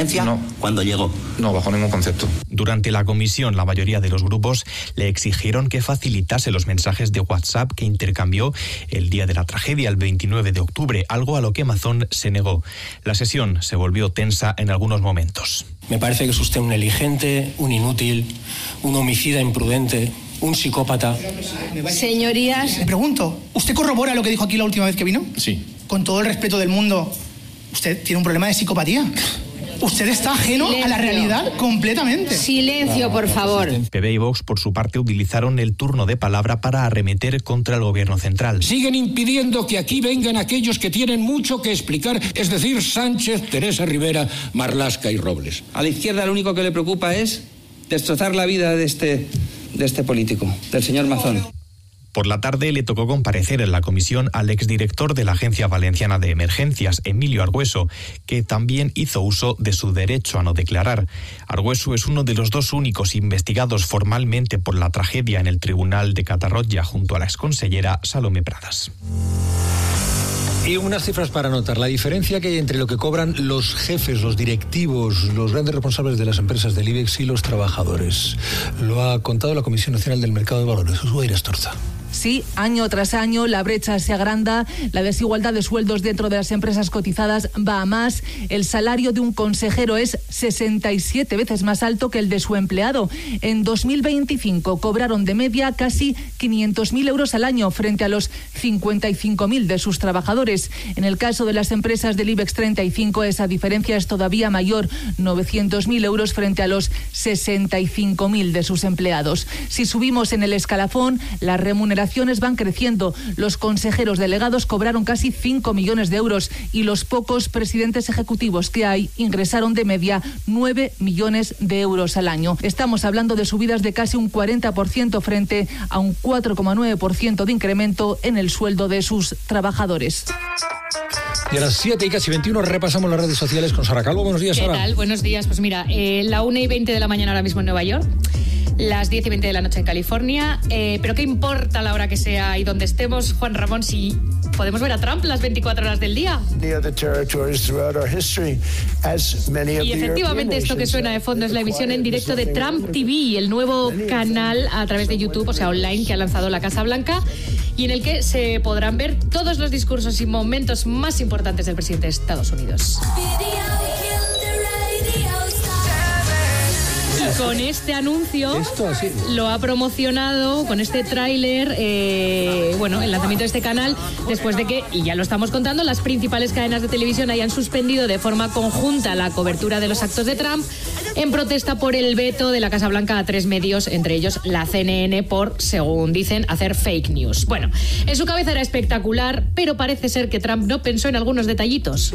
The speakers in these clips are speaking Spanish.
agencia cuando llegó? No, bajo ningún concepto. Durante la comisión, la mayoría de los grupos le exigieron que facilitase los mensajes de WhatsApp que intercambió el día de la tragedia, el 29 de octubre, algo a lo que Mazón se negó. La sesión se volvió tensa en algunos momentos. Me parece que es usted un negligente, un inútil, un homicida imprudente, un psicópata. Señorías... Le pregunto, ¿usted corrobora lo que dijo aquí la última vez que vino? Sí. Con todo el respeto del mundo, usted tiene un problema de psicopatía. Usted está ajeno a la realidad completamente. Silencio, por favor. PP y Vox, por su parte, utilizaron el turno de palabra para arremeter contra el gobierno central. Siguen impidiendo que aquí vengan aquellos que tienen mucho que explicar, es decir, Sánchez, Teresa Rivera, Marlaska y Robles. A la izquierda lo único que le preocupa es destrozar la vida de este político, del señor Mazón. Por la tarde le tocó comparecer en la comisión al exdirector de la Agencia Valenciana de Emergencias, Emilio Argüeso, que también hizo uso de su derecho a no declarar. Argüeso es uno de los dos únicos investigados formalmente por la tragedia en el Tribunal de Catarroja junto a la exconsellera Salomé Pradas. Y unas cifras para notar. La diferencia que hay entre lo que cobran los jefes, los directivos, los grandes responsables de las empresas del IBEX y los trabajadores. Lo ha contado la Comisión Nacional del Mercado de Valores. Usuaira Estorza. Sí, año tras año la brecha se agranda, la desigualdad de sueldos dentro de las empresas cotizadas va a más, el salario de un consejero es 67 veces más alto que el de su empleado. En 2025 cobraron de media casi 500.000 euros al año frente a los 55.000 de sus trabajadores. En el caso de las empresas del IBEX 35 esa diferencia es todavía mayor, 900.000 euros frente a los 65.000 de sus empleados. Si subimos en el escalafón, la remuneración van creciendo. Los consejeros delegados cobraron casi 5 millones de euros y los pocos presidentes ejecutivos que hay ingresaron de media 9 millones de euros al año. Estamos hablando de subidas de casi un 40% frente a un 4,9% de incremento en el sueldo de sus trabajadores. Y a las 7 y casi 21 repasamos las redes sociales con Sara Calvo. Buenos días, Sara. ¿Qué tal? Buenos días. Pues mira, la 1:20 de la mañana ahora mismo en Nueva York. Las 10:20 de la noche en California. Pero ¿qué importa la hora que sea y donde estemos, Juan Ramón, si podemos ver a Trump las 24 horas del día? Y efectivamente esto que suena de fondo es la emisión en directo de Trump TV, el nuevo canal a través de YouTube, o sea, online, que ha lanzado la Casa Blanca y en el que se podrán ver todos los discursos y momentos más importantes del presidente de Estados Unidos. Con este anuncio lo ha promocionado con este tráiler, el lanzamiento de este canal, después de que, y ya lo estamos contando, las principales cadenas de televisión hayan suspendido de forma conjunta la cobertura de los actos de Trump en protesta por el veto de la Casa Blanca a 3 medios, entre ellos la CNN, por, según dicen, hacer fake news. Bueno, en su cabeza era espectacular, pero parece ser que Trump no pensó en algunos detallitos.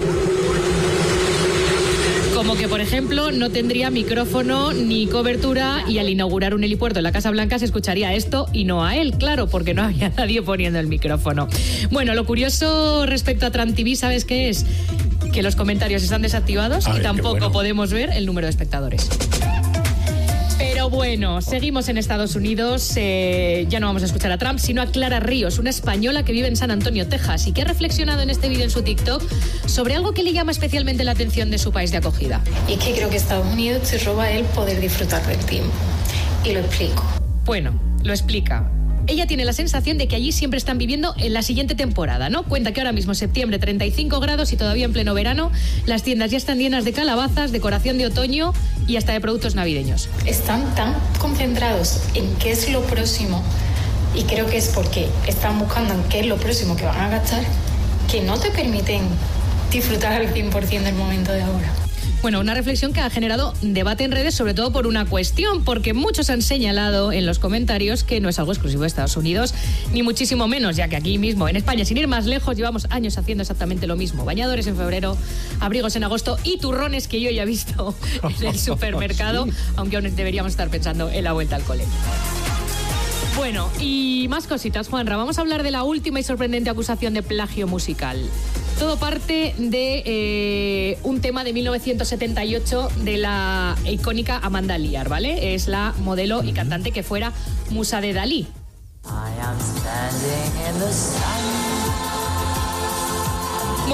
Como que, por ejemplo, no tendría micrófono ni cobertura y al inaugurar un helipuerto en la Casa Blanca se escucharía esto y no a él, claro, porque no había nadie poniendo el micrófono. Bueno, lo curioso respecto a Trump TV, ¿sabes qué es? Que los comentarios están desactivados y tampoco podemos ver el número de espectadores. Pero bueno, seguimos en Estados Unidos. Ya no vamos a escuchar a Trump, sino a Clara Ríos, una española que vive en San Antonio, Texas, y que ha reflexionado en este vídeo en su TikTok sobre algo que le llama especialmente la atención de su país de acogida. Y es que creo que Estados Unidos te roba el poder disfrutar del tiempo. Y lo explico. Bueno, lo explica. Ella tiene la sensación de que allí siempre están viviendo en la siguiente temporada, ¿no? Cuenta que ahora mismo septiembre, 35 grados y todavía en pleno verano, las tiendas ya están llenas de calabazas, decoración de otoño y hasta de productos navideños. Están tan concentrados en qué es lo próximo, y creo que es porque están buscando en qué es lo próximo que van a gastar, que no te permiten disfrutar al 100% del momento de ahora. Bueno, una reflexión que ha generado debate en redes, sobre todo por una cuestión, porque muchos han señalado en los comentarios que no es algo exclusivo de Estados Unidos, ni muchísimo menos, ya que aquí mismo, en España, sin ir más lejos, llevamos años haciendo exactamente lo mismo. Bañadores en febrero, abrigos en agosto y turrones que yo ya he visto en el supermercado, sí, aunque aún deberíamos estar pensando en la vuelta al cole. Bueno, y más cositas, Juanra. Vamos a hablar de la última y sorprendente acusación de plagio musical. Todo parte de un tema de 1978 de la icónica Amanda Lear, ¿vale? Es la modelo y cantante que fuera musa de Dalí.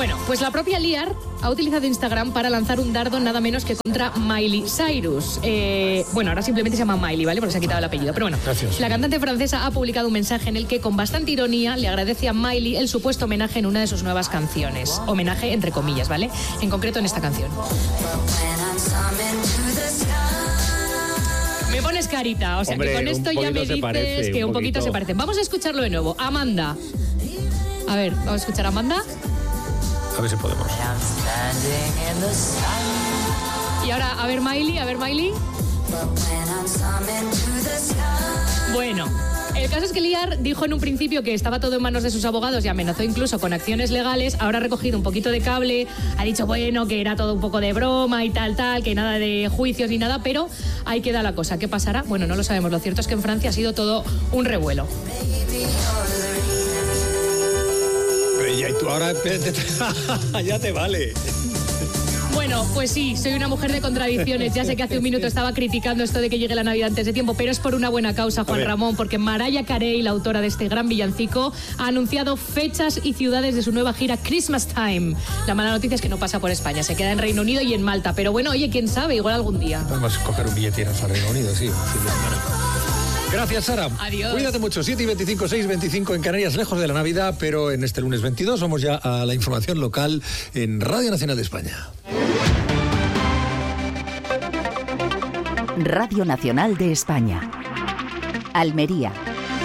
Bueno, pues la propia Liar ha utilizado Instagram para lanzar un dardo nada menos que contra Miley Cyrus. Bueno, ahora simplemente se llama Miley, ¿vale? Porque se ha quitado el apellido. Pero bueno, gracias. La cantante francesa ha publicado un mensaje en el que con bastante ironía le agradece a Miley el supuesto homenaje en una de sus nuevas canciones. Homenaje entre comillas, ¿vale? En concreto en esta canción. Me pones carita, o sea, hombre, que con esto ya me dices que un poquito se parecen. Vamos a escucharlo de nuevo. Amanda. A ver, vamos a escuchar a Amanda. A ver si podemos. Y ahora, a ver Miley. Bueno, el caso es que Liar dijo en un principio que estaba todo en manos de sus abogados y amenazó incluso con acciones legales. Ahora ha recogido un poquito de cable, ha dicho, bueno, que era todo un poco de broma y tal, que nada de juicios ni nada, pero ahí queda la cosa. ¿Qué pasará? Bueno, no lo sabemos. Lo cierto es que en Francia ha sido todo un revuelo. Y tú ahora ya te vale. Bueno, pues sí, soy una mujer de contradicciones. Ya sé que hace un minuto estaba criticando esto de que llegue la Navidad antes de tiempo, pero es por una buena causa, Juan Ramón, porque Mariah Carey, la autora de este gran villancico, ha anunciado fechas y ciudades de su nueva gira Christmas Time. La mala noticia es que no pasa por España, se queda en Reino Unido y en Malta. Pero bueno, oye, quién sabe, igual algún día. Podemos coger un billete y irnos a Reino Unido, sí. Gracias, Sara. Adiós. Cuídate mucho. 7:25, 6:25 en Canarias, lejos de la Navidad, pero en este lunes 22 vamos ya a la información local en Radio Nacional de España. Radio Nacional de España. Almería.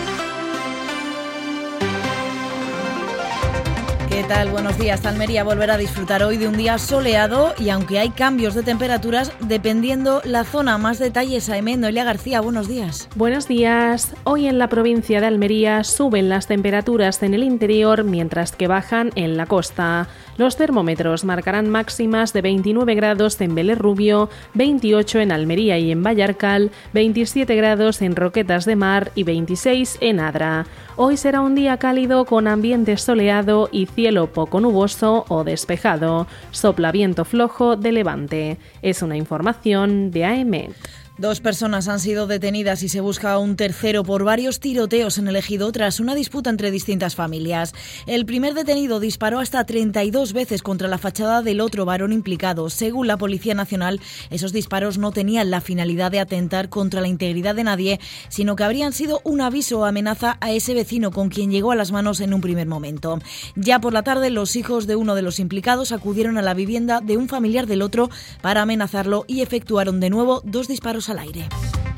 ¿Qué tal? Buenos días. Almería volverá a disfrutar hoy de un día soleado y aunque hay cambios de temperaturas dependiendo la zona. Más detalles a Noelia García. Buenos días. Buenos días. Hoy en la provincia de Almería suben las temperaturas en el interior mientras que bajan en la costa. Los termómetros marcarán máximas de 29 grados en Vélez Rubio, 28 en Almería y en Vallarcal, 27 grados en Roquetas de Mar y 26 en Adra. Hoy será un día cálido con ambiente soleado y cielo poco nuboso o despejado. Sopla viento flojo de levante. Es una información de AEMET. 2 personas han sido detenidas y se busca a un tercero por varios tiroteos en el ejido tras una disputa entre distintas familias. El primer detenido disparó hasta 32 veces contra la fachada del otro varón implicado. Según la Policía Nacional, esos disparos no tenían la finalidad de atentar contra la integridad de nadie, sino que habrían sido un aviso o amenaza a ese vecino con quien llegó a las manos en un primer momento. Ya por la tarde, los hijos de uno de los implicados acudieron a la vivienda de un familiar del otro para amenazarlo y efectuaron de nuevo 2 disparos al aire.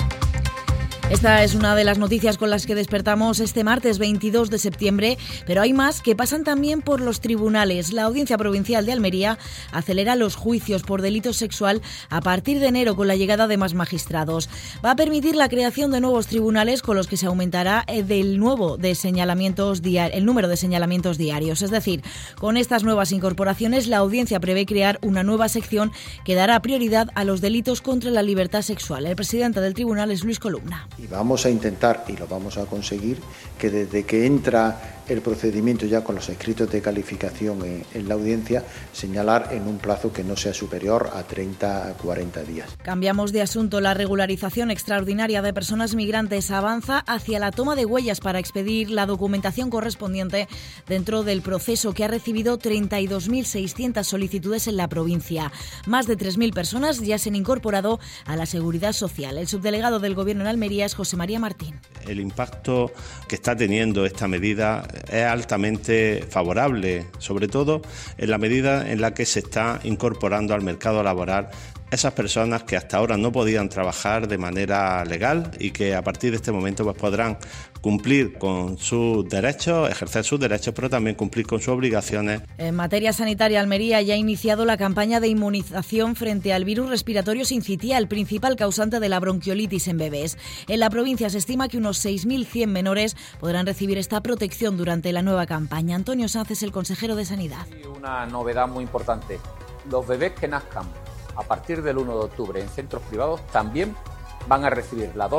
Esta es una de las noticias con las que despertamos este martes 22 de septiembre, pero hay más que pasan también por los tribunales. La Audiencia Provincial de Almería acelera los juicios por delito sexual a partir de enero con la llegada de más magistrados. Va a permitir la creación de nuevos tribunales con los que se aumentará el número de señalamientos diarios. Es decir, con estas nuevas incorporaciones, la Audiencia prevé crear una nueva sección que dará prioridad a los delitos contra la libertad sexual. El presidente del tribunal es Luis Columna. Y vamos a intentar, y lo vamos a conseguir, que desde que entra el procedimiento ya con los escritos de calificación en la audiencia, señalar en un plazo que no sea superior a 30 a 40 días. Cambiamos de asunto. La regularización extraordinaria de personas migrantes avanza hacia la toma de huellas para expedir la documentación correspondiente dentro del proceso que ha recibido 32.600 solicitudes en la provincia. Más de 3.000 personas ya se han incorporado a la seguridad social. El subdelegado del Gobierno en Almería es José María Martín. El impacto que está teniendo esta medida es altamente favorable, sobre todo en la medida en la que se está incorporando al mercado laboral esas personas que hasta ahora no podían trabajar de manera legal y que a partir de este momento pues podrán cumplir con sus derechos, ejercer sus derechos, pero también cumplir con sus obligaciones. En materia sanitaria, Almería ya ha iniciado la campaña de inmunización frente al virus respiratorio sincitial, principal causante de la bronquiolitis en bebés. En la provincia se estima que unos 6.100 menores podrán recibir esta protección durante la nueva campaña. Antonio Sanz es el consejero de Sanidad. Una novedad muy importante. Los bebés que nazcan a partir del 1 de octubre en centros privados también van a recibir la dosis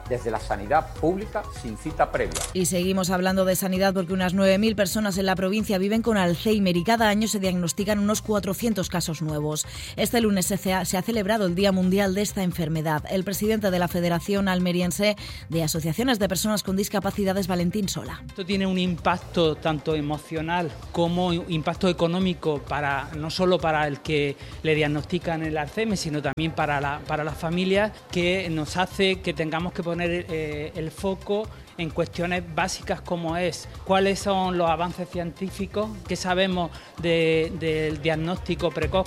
desde la sanidad pública sin cita previa. Y seguimos hablando de sanidad porque unas 9.000 personas en la provincia viven con Alzheimer y cada año se diagnostican unos 400 casos nuevos. Este lunes se ha celebrado el Día Mundial de esta enfermedad. El presidente de la Federación Almeriense de Asociaciones de Personas con Discapacidades, Valentín Sola. Esto tiene un impacto tanto emocional como impacto económico no solo para el que le diagnostican el Alzheimer, sino también para las familias, que nos hace que tengamos que poner el foco en cuestiones básicas como es cuáles son los avances científicos que sabemos del diagnóstico precoz.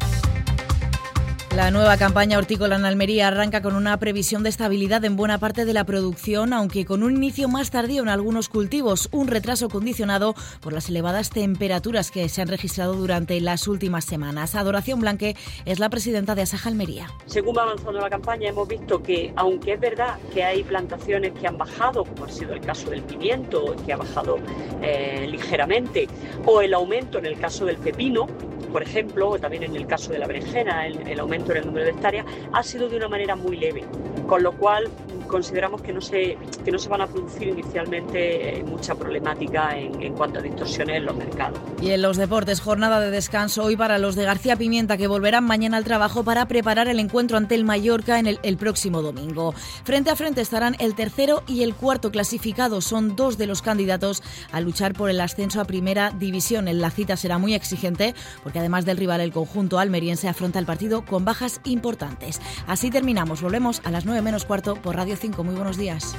La nueva campaña hortícola en Almería arranca con una previsión de estabilidad en buena parte de la producción, aunque con un inicio más tardío en algunos cultivos, un retraso condicionado por las elevadas temperaturas que se han registrado durante las últimas semanas. Adoración Blanque es la presidenta de Asaja Almería. Según va avanzando la campaña, hemos visto que, aunque es verdad que hay plantaciones que han bajado, como ha sido el caso del pimiento, que ha bajado ligeramente, o el aumento en el caso del pepino, por ejemplo, o también en el caso de la berenjena, el aumento en el número de hectáreas, ha sido de una manera muy leve, con lo cual consideramos que no se van a producir inicialmente mucha problemática en cuanto a distorsiones en los mercados. Y en los deportes, jornada de descanso hoy para los de García Pimienta, que volverán mañana al trabajo para preparar el encuentro ante el Mallorca en el próximo domingo. Frente a frente estarán el tercero y el cuarto clasificado. Son dos de los candidatos a luchar por el ascenso a Primera División. La cita será muy exigente porque además del rival, el conjunto almeriense afronta el partido con bajas importantes. Así terminamos. Volvemos a las 9 menos cuarto por Radio 5. Muy buenos días.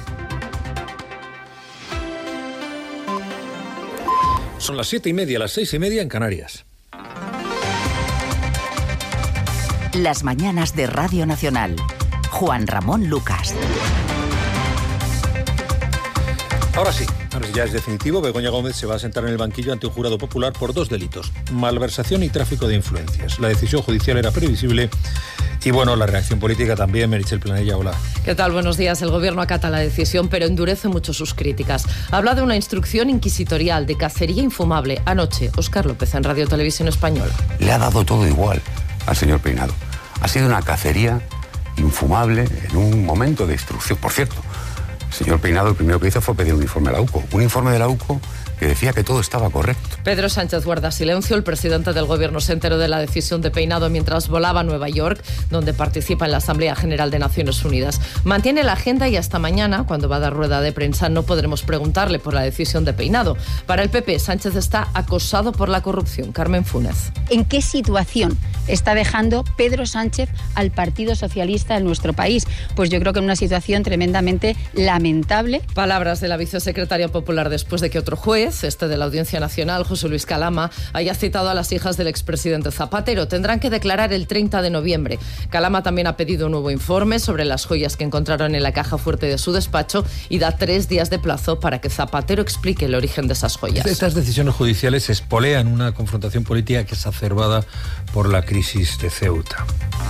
Son las 7:30, las 6:30 en Canarias. Las mañanas de Radio Nacional. Juan Ramón Lucas. Ahora sí, ya es definitivo. Begoña Gómez se va a sentar en el banquillo ante un jurado popular por 2 delitos: malversación y tráfico de influencias. La decisión judicial era previsible. Y bueno, la reacción política también. Meritxell Planella, hola. ¿Qué tal? Buenos días. El Gobierno acata la decisión, pero endurece mucho sus críticas. Habla de una instrucción inquisitorial, de cacería infumable. Anoche, Óscar López en Radio Televisión Española. Le ha dado todo igual al señor Peinado. Ha sido una cacería infumable en un momento de instrucción. Por cierto, el señor Peinado lo primero que hizo fue pedir un informe a la UCO. Un informe de la UCO que decía que todo estaba correcto. Pedro Sánchez guarda silencio. El presidente del Gobierno se enteró de la decisión de Peinado mientras volaba a Nueva York, donde participa en la Asamblea General de Naciones Unidas. Mantiene la agenda y hasta mañana, cuando va a dar rueda de prensa, no podremos preguntarle por la decisión de Peinado. Para el PP, Sánchez está acosado por la corrupción. Carmen Funes. ¿En qué situación está dejando Pedro Sánchez al Partido Socialista en nuestro país? Pues yo creo que en una situación tremendamente lamentable. Palabras de la vicesecretaria popular después de que otro juez, este de la Audiencia Nacional, José Luis Calama, haya citado a las hijas del expresidente Zapatero. Tendrán que declarar el 30 de noviembre. Calama también ha pedido un nuevo informe sobre las joyas que encontraron en la caja fuerte de su despacho y da 3 días de plazo para que Zapatero explique el origen de esas joyas. Estas decisiones judiciales espolean una confrontación política que es exacerbada por la crisis de Ceuta.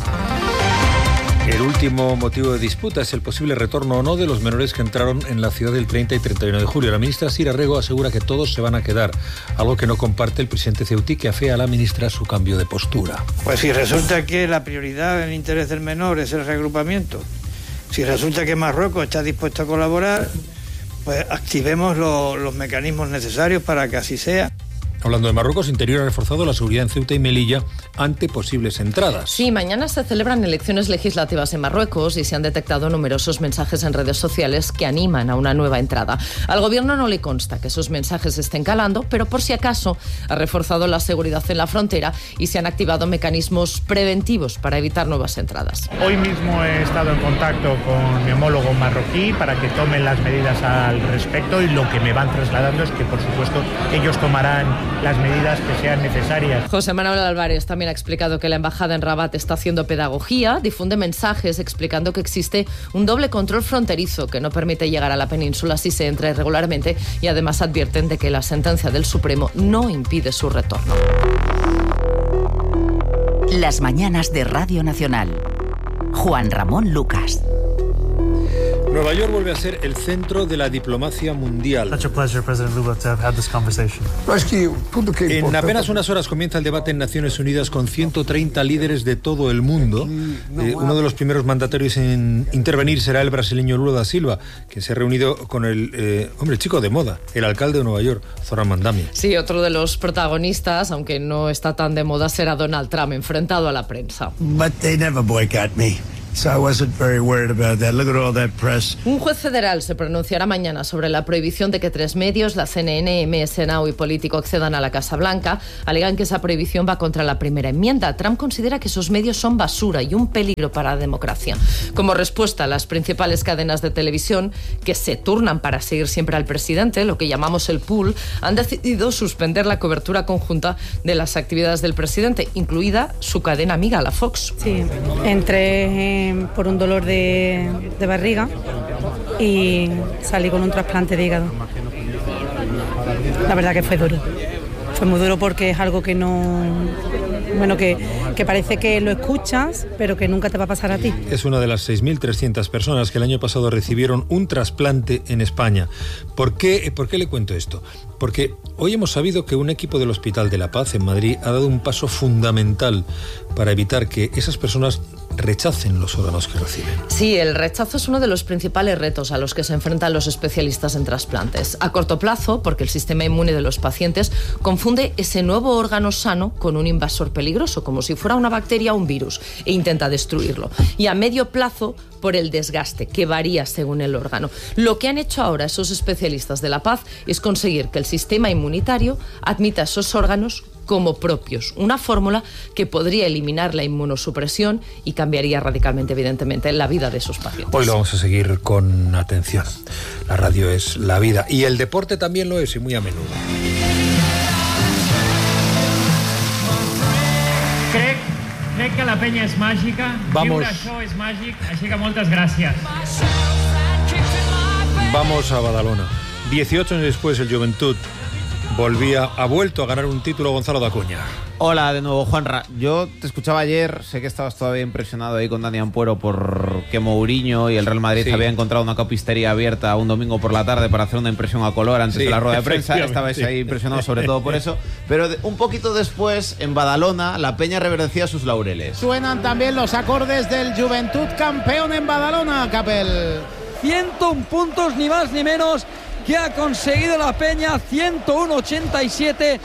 El último motivo de disputa es el posible retorno o no de los menores que entraron en la ciudad del 30 y 31 de julio. La ministra Sira Rego asegura que todos se van a quedar, algo que no comparte el presidente ceutí, que afea a la ministra su cambio de postura. Pues si resulta que la prioridad en el interés del menor es el reagrupamiento, si resulta que Marruecos está dispuesto a colaborar, pues activemos los mecanismos necesarios para que así sea. Hablando de Marruecos, Interior ha reforzado la seguridad en Ceuta y Melilla ante posibles entradas. Sí, mañana se celebran elecciones legislativas en Marruecos y se han detectado numerosos mensajes en redes sociales que animan a una nueva entrada. Al gobierno no le consta que esos mensajes estén calando, pero por si acaso ha reforzado la seguridad en la frontera y se han activado mecanismos preventivos para evitar nuevas entradas. Hoy mismo he estado en contacto con mi homólogo marroquí para que tomen las medidas al respecto y lo que me van trasladando es que, por supuesto, ellos tomarán las medidas que sean necesarias. José Manuel Álvarez también ha explicado que la embajada en Rabat está haciendo pedagogía, difunde mensajes explicando que existe un doble control fronterizo que no permite llegar a la península si se entra irregularmente, y además advierten de que la sentencia del Supremo no impide su retorno. Las mañanas de Radio Nacional. Juan Ramón Lucas. Nueva York vuelve a ser el centro de la diplomacia mundial. En apenas unas horas comienza el debate en Naciones Unidas con 130 líderes de todo el mundo. Uno de los primeros mandatarios en intervenir será el brasileño Lula da Silva, que se ha reunido con el chico de moda, el alcalde de Nueva York, Zoran Mandamia. Sí, otro de los protagonistas, aunque no está tan de moda, será Donald Trump, enfrentado a la prensa. But they never boycott me. So I wasn't very worried about that. Look at all that press. Un juez federal se pronunciará mañana sobre la prohibición de que 3 medios, la CNN, MS Now y Político, accedan a la Casa Blanca. Alegan que esa prohibición va contra la primera enmienda. Trump considera que esos medios son basura y un peligro para la democracia. Como respuesta, las principales cadenas de televisión, que se turnan para seguir siempre al presidente, lo que llamamos el pool, han decidido suspender la cobertura conjunta de las actividades del presidente, incluida su cadena amiga, la Fox. Sí, entré por un dolor de barriga y salí con un trasplante de hígado. La verdad que fue duro. Fue muy duro porque es algo que que parece que lo escuchas, pero que nunca te va a pasar a ti. Es una de las 6.300 personas que el año pasado recibieron un trasplante en España. ¿Por qué le cuento esto? Porque hoy hemos sabido que un equipo del Hospital de la Paz en Madrid ha dado un paso fundamental para evitar que esas personas rechacen los órganos que reciben. Sí, el rechazo es uno de los principales retos a los que se enfrentan los especialistas en trasplantes. A corto plazo, porque el sistema inmune de los pacientes confunde ese nuevo órgano sano con un invasor peligroso, como si fuera una bacteria o un virus, e intenta destruirlo. Y a medio plazo, por el desgaste, que varía según el órgano. Lo que han hecho ahora esos especialistas de la Paz es conseguir que el sistema inmunitario admita esos órganos como propios, una fórmula que podría eliminar la inmunosupresión y cambiaría radicalmente, evidentemente, la vida de esos pacientes. Hoy lo vamos a seguir con atención. La radio es la vida y el deporte también lo es, y muy a menudo. Crec que la penya és màgica, viure això és màgic, així que moltes gràcies. Vamos a Badalona. 18 años después, el Joventut ha vuelto a ganar un título. Gonzalo Dacuña. Hola de nuevo, Juanra. Yo te escuchaba ayer, sé que estabas todavía impresionado ahí con Dani Ampuero porque Mourinho y el Real Madrid habían encontrado una copistería abierta un domingo por la tarde para hacer una impresión a color antes de la rueda de prensa. Estabais ahí impresionado sobre todo por eso. Pero un poquito después, en Badalona, la peña reverdecia sus laureles. Suenan también los acordes del Joventut campeón en Badalona, Capel. 101 puntos, ni más ni menos, que ha conseguido la peña, 101-87.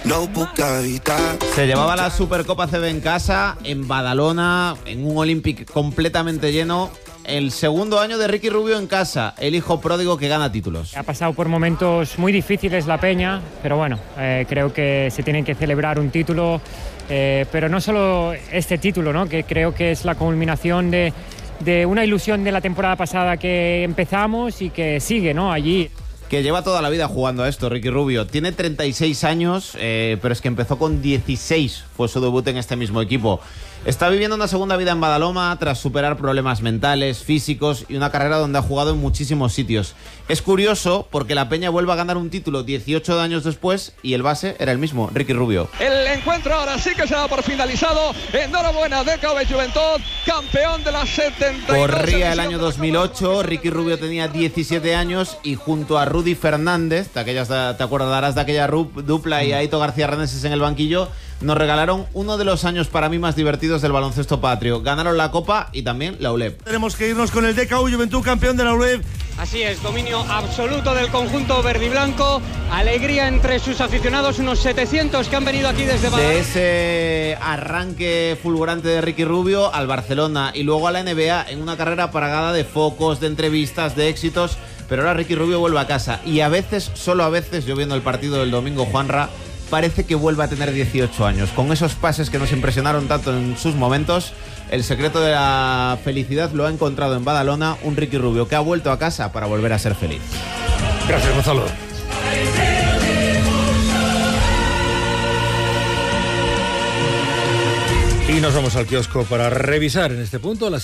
Se llevaba la Supercopa CB en casa, en Badalona, en un Olympic completamente lleno. El segundo año de Ricky Rubio en casa, el hijo pródigo que gana títulos. Ha pasado por momentos muy difíciles la peña, pero bueno, creo que se tiene que celebrar un título, pero no solo este título, ¿no? Que creo que es la culminación de una ilusión de la temporada pasada que empezamos y que sigue, ¿no? Allí. Que lleva toda la vida jugando a esto, Ricky Rubio. Tiene 36 años, pero es que empezó con 16, fue su debut en este mismo equipo. Está viviendo una segunda vida en Badalona tras superar problemas mentales, físicos y una carrera donde ha jugado en muchísimos sitios. Es curioso porque la peña vuelve a ganar un título 18 años después y el base era el mismo, Ricky Rubio. El encuentro ahora sí que se da por finalizado. Enhorabuena, DKV Joventut, campeón de la 72. Corría el año 2008, Ricky Rubio tenía 17 años y junto a Rudy Fernández, te acordarás de aquella dupla, y Aito García Reneses en el banquillo, nos regalaron uno de los años para mí más divertidos del baloncesto patrio. Ganaron la Copa y también la ULEB. Tenemos que irnos con el DKV Joventut, campeón de la ULEB. Así es, dominio absoluto del conjunto verdiblanco, alegría entre sus aficionados, unos 700 que han venido aquí desde Badalona. De ese arranque fulgurante de Ricky Rubio al Barcelona y luego a la NBA en una carrera plagada de focos, de entrevistas, de éxitos, pero ahora Ricky Rubio vuelve a casa y a veces, solo a veces, yo viendo el partido del domingo, Juanra, parece que vuelve a tener 18 años. Con esos pases que nos impresionaron tanto en sus momentos, el secreto de la felicidad lo ha encontrado en Badalona un Ricky Rubio que ha vuelto a casa para volver a ser feliz. Gracias, Gonzalo. Y nos vamos al kiosco para revisar en este punto a las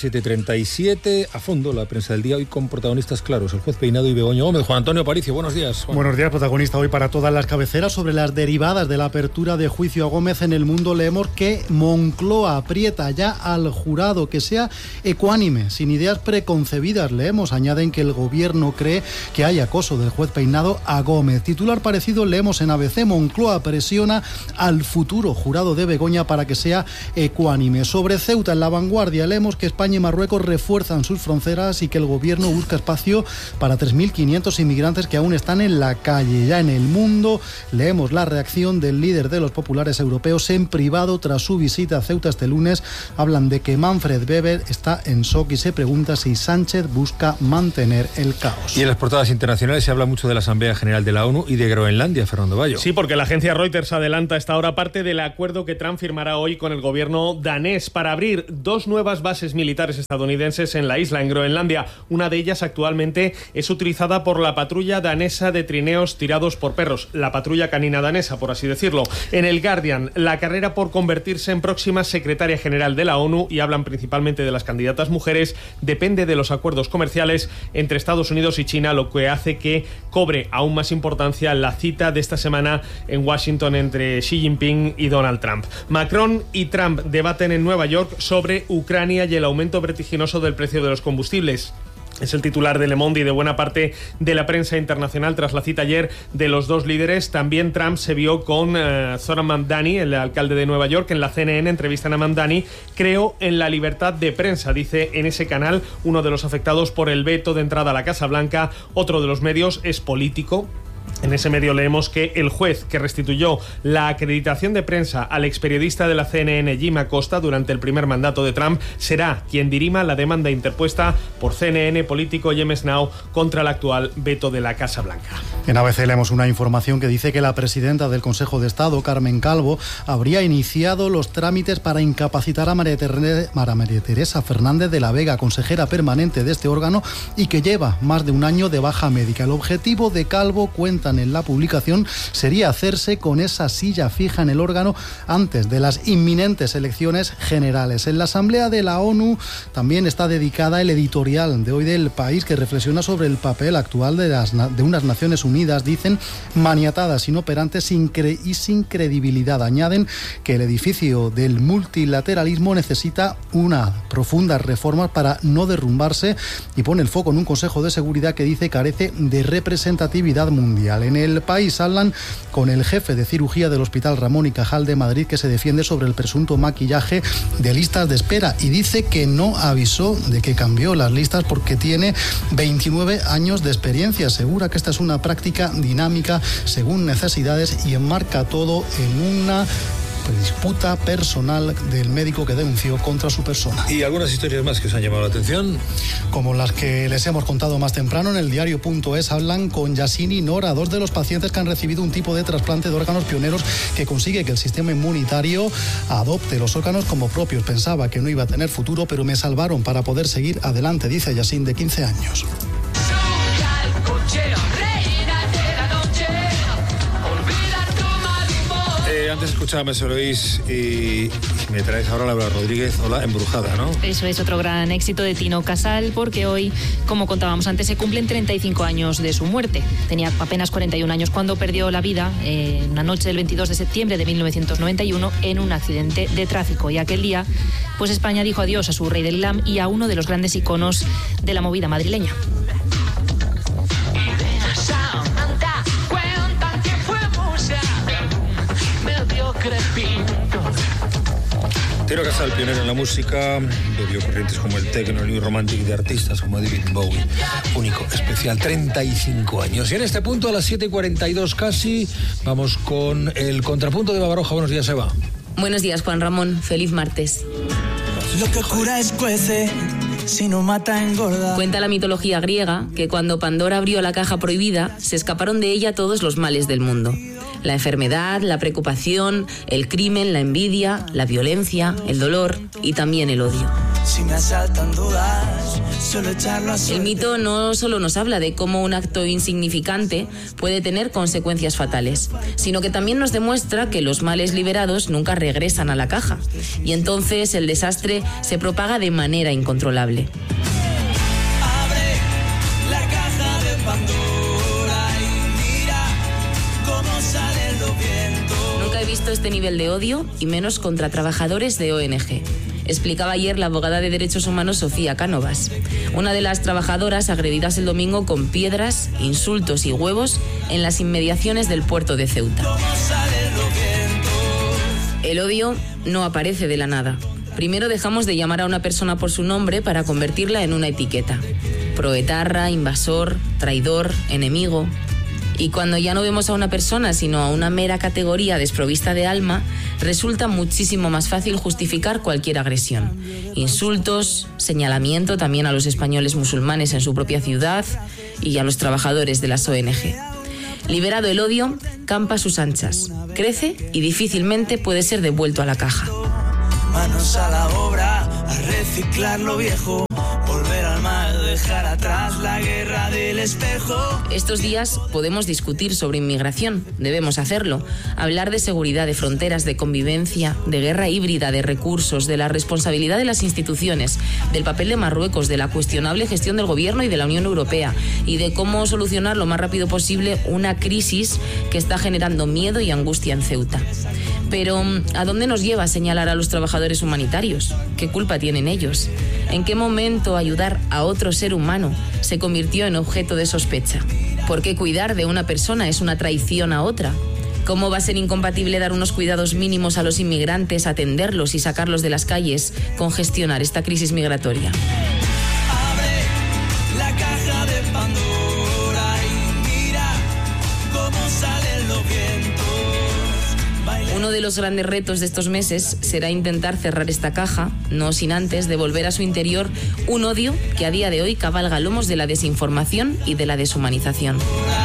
7:37 a fondo la prensa del día, hoy con protagonistas claros, el juez Peinado y Begoña Gómez. Juan Antonio Aparicio, buenos días. Juan. Buenos días, protagonista hoy para todas las cabeceras. Sobre las derivadas de la apertura de juicio a Gómez en El Mundo leemos que Moncloa aprieta ya al jurado que sea ecuánime, sin ideas preconcebidas. Leemos, añaden que el gobierno cree que hay acoso del juez Peinado a Gómez. Titular parecido leemos en ABC, Moncloa presiona al futuro jurado de Begoña para que sea ecuánime. Sobre Ceuta, en La Vanguardia, leemos que España y Marruecos refuerzan sus fronteras y que el gobierno busca espacio para 3.500 inmigrantes que aún están en la calle. Ya en El Mundo, leemos la reacción del líder de los populares europeos en privado tras su visita a Ceuta este lunes. Hablan de que Manfred Weber está en shock y se pregunta si Sánchez busca mantener el caos. Y en las portadas internacionales se habla mucho de la Asamblea General de la ONU y de Groenlandia, Fernando Bayo. Sí, porque la agencia Reuters adelanta a esta hora parte del acuerdo que Trump firmará hoy con el gobierno danés para abrir 2 nuevas bases militares estadounidenses en la isla, en Groenlandia. Una de ellas actualmente es utilizada por la patrulla danesa de trineos tirados por perros, la patrulla canina danesa, por así decirlo. En el Guardian, la carrera por convertirse en próxima secretaria general de la ONU, y hablan principalmente de las candidatas mujeres, depende de los acuerdos comerciales entre Estados Unidos y China, lo que hace que cobre aún más importancia la cita de esta semana en Washington entre Xi Jinping y Donald Trump. Macron y Trump debaten en Nueva York sobre Ucrania y el aumento vertiginoso del precio de los combustibles. Es el titular de Le Monde y de buena parte de la prensa internacional tras la cita ayer de los dos líderes. También Trump se vio con Zoran Mamdani, el alcalde de Nueva York. En la CNN entrevistan a Mamdani. Creo en la libertad de prensa, dice en ese canal uno de los afectados por el veto de entrada a la Casa Blanca. Otro de los medios es político. En ese medio leemos que el juez que restituyó la acreditación de prensa al experiodista de la CNN, Jim Acosta, durante el primer mandato de Trump, será quien dirima la demanda interpuesta por CNN, Político y MS Now contra el actual veto de la Casa Blanca. En ABC leemos una información que dice que la presidenta del Consejo de Estado, Carmen Calvo, habría iniciado los trámites para incapacitar a María Teresa Fernández de la Vega, consejera permanente de este órgano, y que lleva más de un año de baja médica. El objetivo de Calvo, cuentan en la publicación, sería hacerse con esa silla fija en el órgano antes de las inminentes elecciones generales. En la Asamblea de la ONU también está dedicada el editorial de hoy del País, que reflexiona sobre el papel actual de unas Naciones Unidas, dicen, maniatadas, inoperantes y sin credibilidad. Añaden que el edificio del multilateralismo necesita una profunda reforma para no derrumbarse, y pone el foco en un Consejo de Seguridad que dice carece de representatividad mundial. En el País hablan con el jefe de cirugía del Hospital Ramón y Cajal de Madrid, que se defiende sobre el presunto maquillaje de listas de espera, y dice que no avisó de que cambió las listas porque tiene 29 años de experiencia. Asegura que esta es una práctica dinámica según necesidades y enmarca todo en una disputa personal del médico que denunció contra su persona. ¿Y algunas historias más que os han llamado la atención? Como las que les hemos contado más temprano. En el diario.es hablan con Yasin y Nora, 2 de los pacientes que han recibido un tipo de trasplante de órganos pioneros que consigue que el sistema inmunitario adopte los órganos como propios. Pensaba que no iba a tener futuro, pero me salvaron para poder seguir adelante, dice Yasin, de 15 años. Antes escuchábame, se lo oís, y me traes ahora Laura Rodríguez, Hola Embrujada, ¿no? Eso es otro gran éxito de Tino Casal, porque hoy, como contábamos antes, se cumplen 35 años de su muerte. Tenía apenas 41 años cuando perdió la vida en una noche del 22 de septiembre de 1991 en un accidente de tráfico. Y aquel día, pues España dijo adiós a su rey del glam y a uno de los grandes iconos de la movida madrileña. Tino Casal, pionero en la música, bebió corrientes como el techno, el new romantic de artistas como David Bowie. Único, especial, 35 años. Y en este punto, a las 7:42 casi, vamos con el contrapunto de Babaroja. Buenos días, Eva. Buenos días, Juan Ramón. Feliz martes. Lo que cura escuece, si no mata engorda. Cuenta la mitología griega que cuando Pandora abrió la caja prohibida, se escaparon de ella todos los males del mundo. La enfermedad, la preocupación, el crimen, la envidia, la violencia, el dolor y también el odio. Si me asaltan dudas, solo echarlo a suerte. El mito no solo nos habla de cómo un acto insignificante puede tener consecuencias fatales, sino que también nos demuestra que los males liberados nunca regresan a la caja, y entonces el desastre se propaga de manera incontrolable. Abre la caja de Pandora y mira cómo salen los vientos. Nunca he visto este nivel de odio, y menos contra trabajadores de ONG. Explicaba ayer la abogada de Derechos Humanos Sofía Cánovas, una de las trabajadoras agredidas el domingo con piedras, insultos y huevos en las inmediaciones del puerto de Ceuta. El odio no aparece de la nada. Primero dejamos de llamar a una persona por su nombre para convertirla en una etiqueta. Proetarra, invasor, traidor, enemigo. Y cuando ya no vemos a una persona, sino a una mera categoría desprovista de alma, resulta muchísimo más fácil justificar cualquier agresión. Insultos, señalamiento también a los españoles musulmanes en su propia ciudad y a los trabajadores de las ONG. Liberado el odio, campa a sus anchas, crece y difícilmente puede ser devuelto a la caja. Manos a la obra, a reciclar lo viejo. Volver al mal, dejar atrás la guerra del espejo. Estos días podemos discutir sobre inmigración, debemos hacerlo. Hablar de seguridad, de fronteras, de convivencia, de guerra híbrida, de recursos, de la responsabilidad de las instituciones, del papel de Marruecos, de la cuestionable gestión del gobierno y de la Unión Europea, y de cómo solucionar lo más rápido posible una crisis que está generando miedo y angustia en Ceuta. Pero, ¿a dónde nos lleva a señalar a los trabajadores humanitarios? ¿Qué culpa tienen ellos? ¿En qué momento ayudar a otro ser humano se convirtió en objeto de sospecha? ¿Por qué cuidar de una persona es una traición a otra? ¿Cómo va a ser incompatible dar unos cuidados mínimos a los inmigrantes, atenderlos y sacarlos de las calles con gestionar esta crisis migratoria? Abre la caja de Pandora y mira cómo salen los vientos. Uno de los grandes retos de estos meses será intentar cerrar esta caja, no sin antes devolver a su interior un odio que a día de hoy cabalga lomos de la desinformación y de la deshumanización.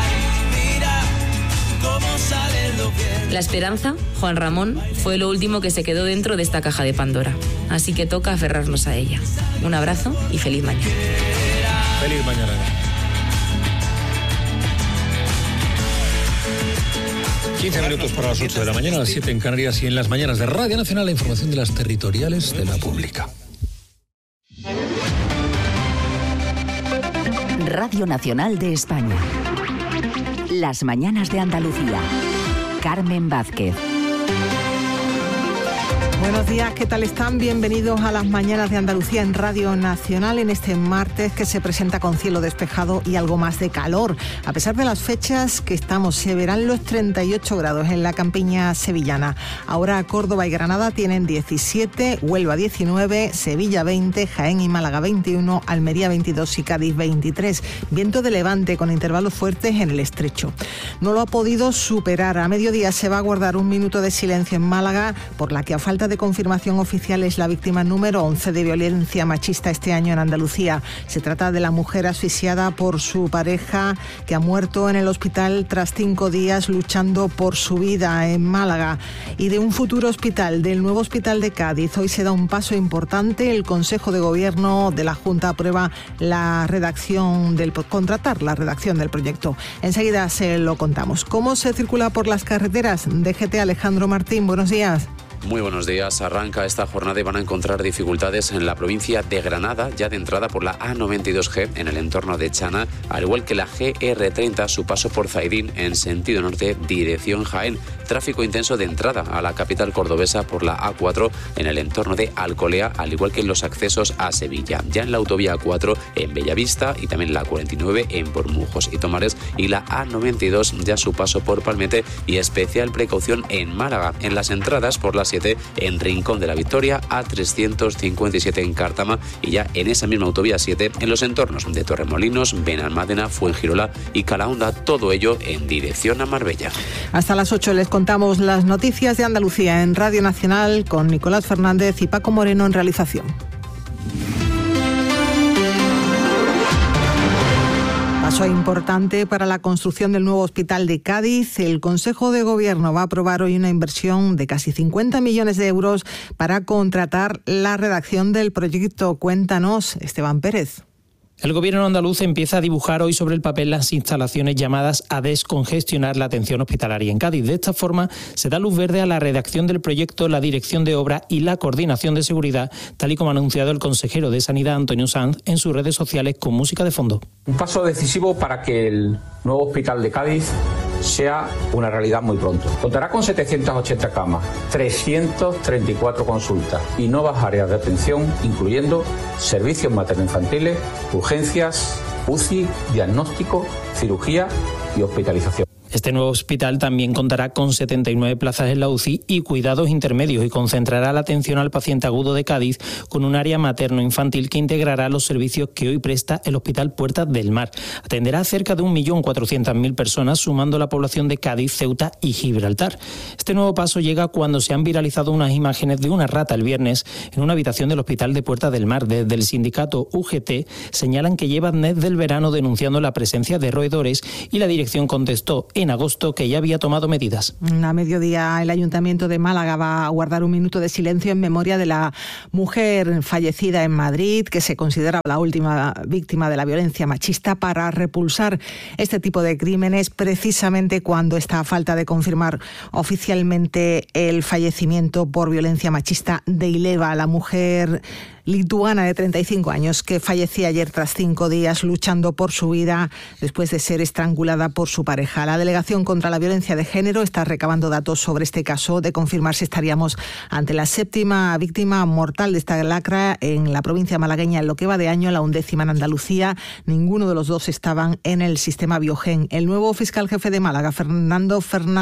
La esperanza, Juan Ramón, fue lo último que se quedó dentro de esta caja de Pandora. Así que toca aferrarnos a ella. Un abrazo y feliz mañana. Feliz mañana. 15 minutos para las 8 de la mañana, a las 7 en Canarias, y en las mañanas de Radio Nacional la información de las territoriales de la pública. Radio Nacional de España. Las mañanas de Andalucía. Carmen Vázquez. Buenos días, ¿qué tal están? Bienvenidos a las mañanas de Andalucía en Radio Nacional en este martes que se presenta con cielo despejado y algo más de calor. A pesar de las fechas que estamos, se verán los 38 grados en la campiña sevillana. Ahora Córdoba y Granada tienen 17, Huelva 19, Sevilla 20, Jaén y Málaga 21, Almería 22 y Cádiz 23. Viento de levante con intervalos fuertes en el estrecho. No lo ha podido superar. A mediodía se va a guardar un minuto de silencio en Málaga, por la que a falta de confirmación oficial es la víctima número 11 de violencia machista este año en Andalucía. Se trata de la mujer asfixiada por su pareja que ha muerto en el hospital tras 5 días luchando por su vida en Málaga. Y de un futuro hospital, del nuevo hospital de Cádiz, hoy se da un paso importante. El Consejo de Gobierno de la Junta aprueba contratar la redacción del proyecto. Enseguida se lo contamos. ¿Cómo se circula por las carreteras? DGT Alejandro Martín, buenos días. Muy buenos días. Arranca esta jornada y van a encontrar dificultades en la provincia de Granada, ya de entrada por la A92G en el entorno de Chana, al igual que la GR30, su paso por Zaidín en sentido norte, dirección Jaén. Tráfico intenso de entrada a la capital cordobesa por la A4 en el entorno de Alcolea, al igual que en los accesos a Sevilla. Ya en la autovía A4 en Bellavista y también la 49 en Bormujos y Tomares, y la A92 ya su paso por Palmete, y especial precaución en Málaga en las entradas por las en Rincón de la Victoria, A357 en Cártama, y ya en esa misma autovía 7 en los entornos de Torremolinos, Benalmádena, Fuengirola y Calahonda, todo ello en dirección a Marbella. Hasta las 8 les contamos las noticias de Andalucía en Radio Nacional con Nicolás Fernández y Paco Moreno en realización. Paso importante para la construcción del nuevo hospital de Cádiz. El Consejo de Gobierno va a aprobar hoy una inversión de casi 50 millones de euros para contratar la redacción del proyecto. Cuéntanos, Esteban Pérez. El Gobierno andaluz empieza a dibujar hoy sobre el papel las instalaciones llamadas a descongestionar la atención hospitalaria en Cádiz. De esta forma, se da luz verde a la redacción del proyecto, la dirección de obra y la coordinación de seguridad, tal y como ha anunciado el consejero de Sanidad, Antonio Sanz, en sus redes sociales con música de fondo. Un paso decisivo para que el nuevo hospital de Cádiz sea una realidad muy pronto. Contará con 780 camas, 334 consultas y nuevas áreas de atención, incluyendo servicios materno-infantiles, urgencias, UCI, diagnóstico, cirugía y hospitalización. Este nuevo hospital también contará con 79 plazas en la UCI y cuidados intermedios y concentrará la atención al paciente agudo de Cádiz con un área materno-infantil que integrará los servicios que hoy presta el Hospital Puerta del Mar. Atenderá a cerca de 1.400.000 personas, sumando la población de Cádiz, Ceuta y Gibraltar. Este nuevo paso llega cuando se han viralizado unas imágenes de una rata el viernes en una habitación del Hospital de Puerta del Mar. Desde el sindicato UGT señalan que llevan desde el verano denunciando la presencia de roedores y la dirección contestó en agosto que ya había tomado medidas. A mediodía el Ayuntamiento de Málaga va a guardar un minuto de silencio en memoria de la mujer fallecida en Madrid, que se considera la última víctima de la violencia machista, para repulsar este tipo de crímenes precisamente cuando está a falta de confirmar oficialmente el fallecimiento por violencia machista de Ileva, la mujer lituana de 35 años que fallecía ayer tras 5 días luchando por su vida después de ser estrangulada por su pareja. La Delegación contra la Violencia de Género está recabando datos sobre este caso. De confirmarse, estaríamos ante la 7ª víctima mortal de esta lacra en la provincia malagueña en lo que va de año, la 11ª en Andalucía. Ninguno de los dos estaban en el sistema Biogen. El nuevo fiscal jefe de Málaga, Fernando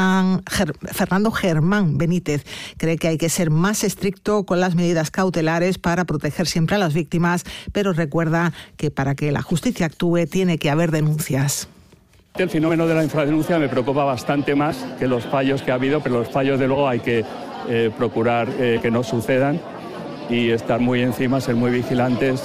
Germán Benítez, cree que hay que ser más estricto con las medidas cautelares para proteger siempre a las víctimas, pero recuerda que para que la justicia actúe tiene que haber denuncias. El fenómeno de la infradenuncia me preocupa bastante más que los fallos que ha habido, pero los fallos de luego hay que procurar que no sucedan y estar muy encima, ser muy vigilantes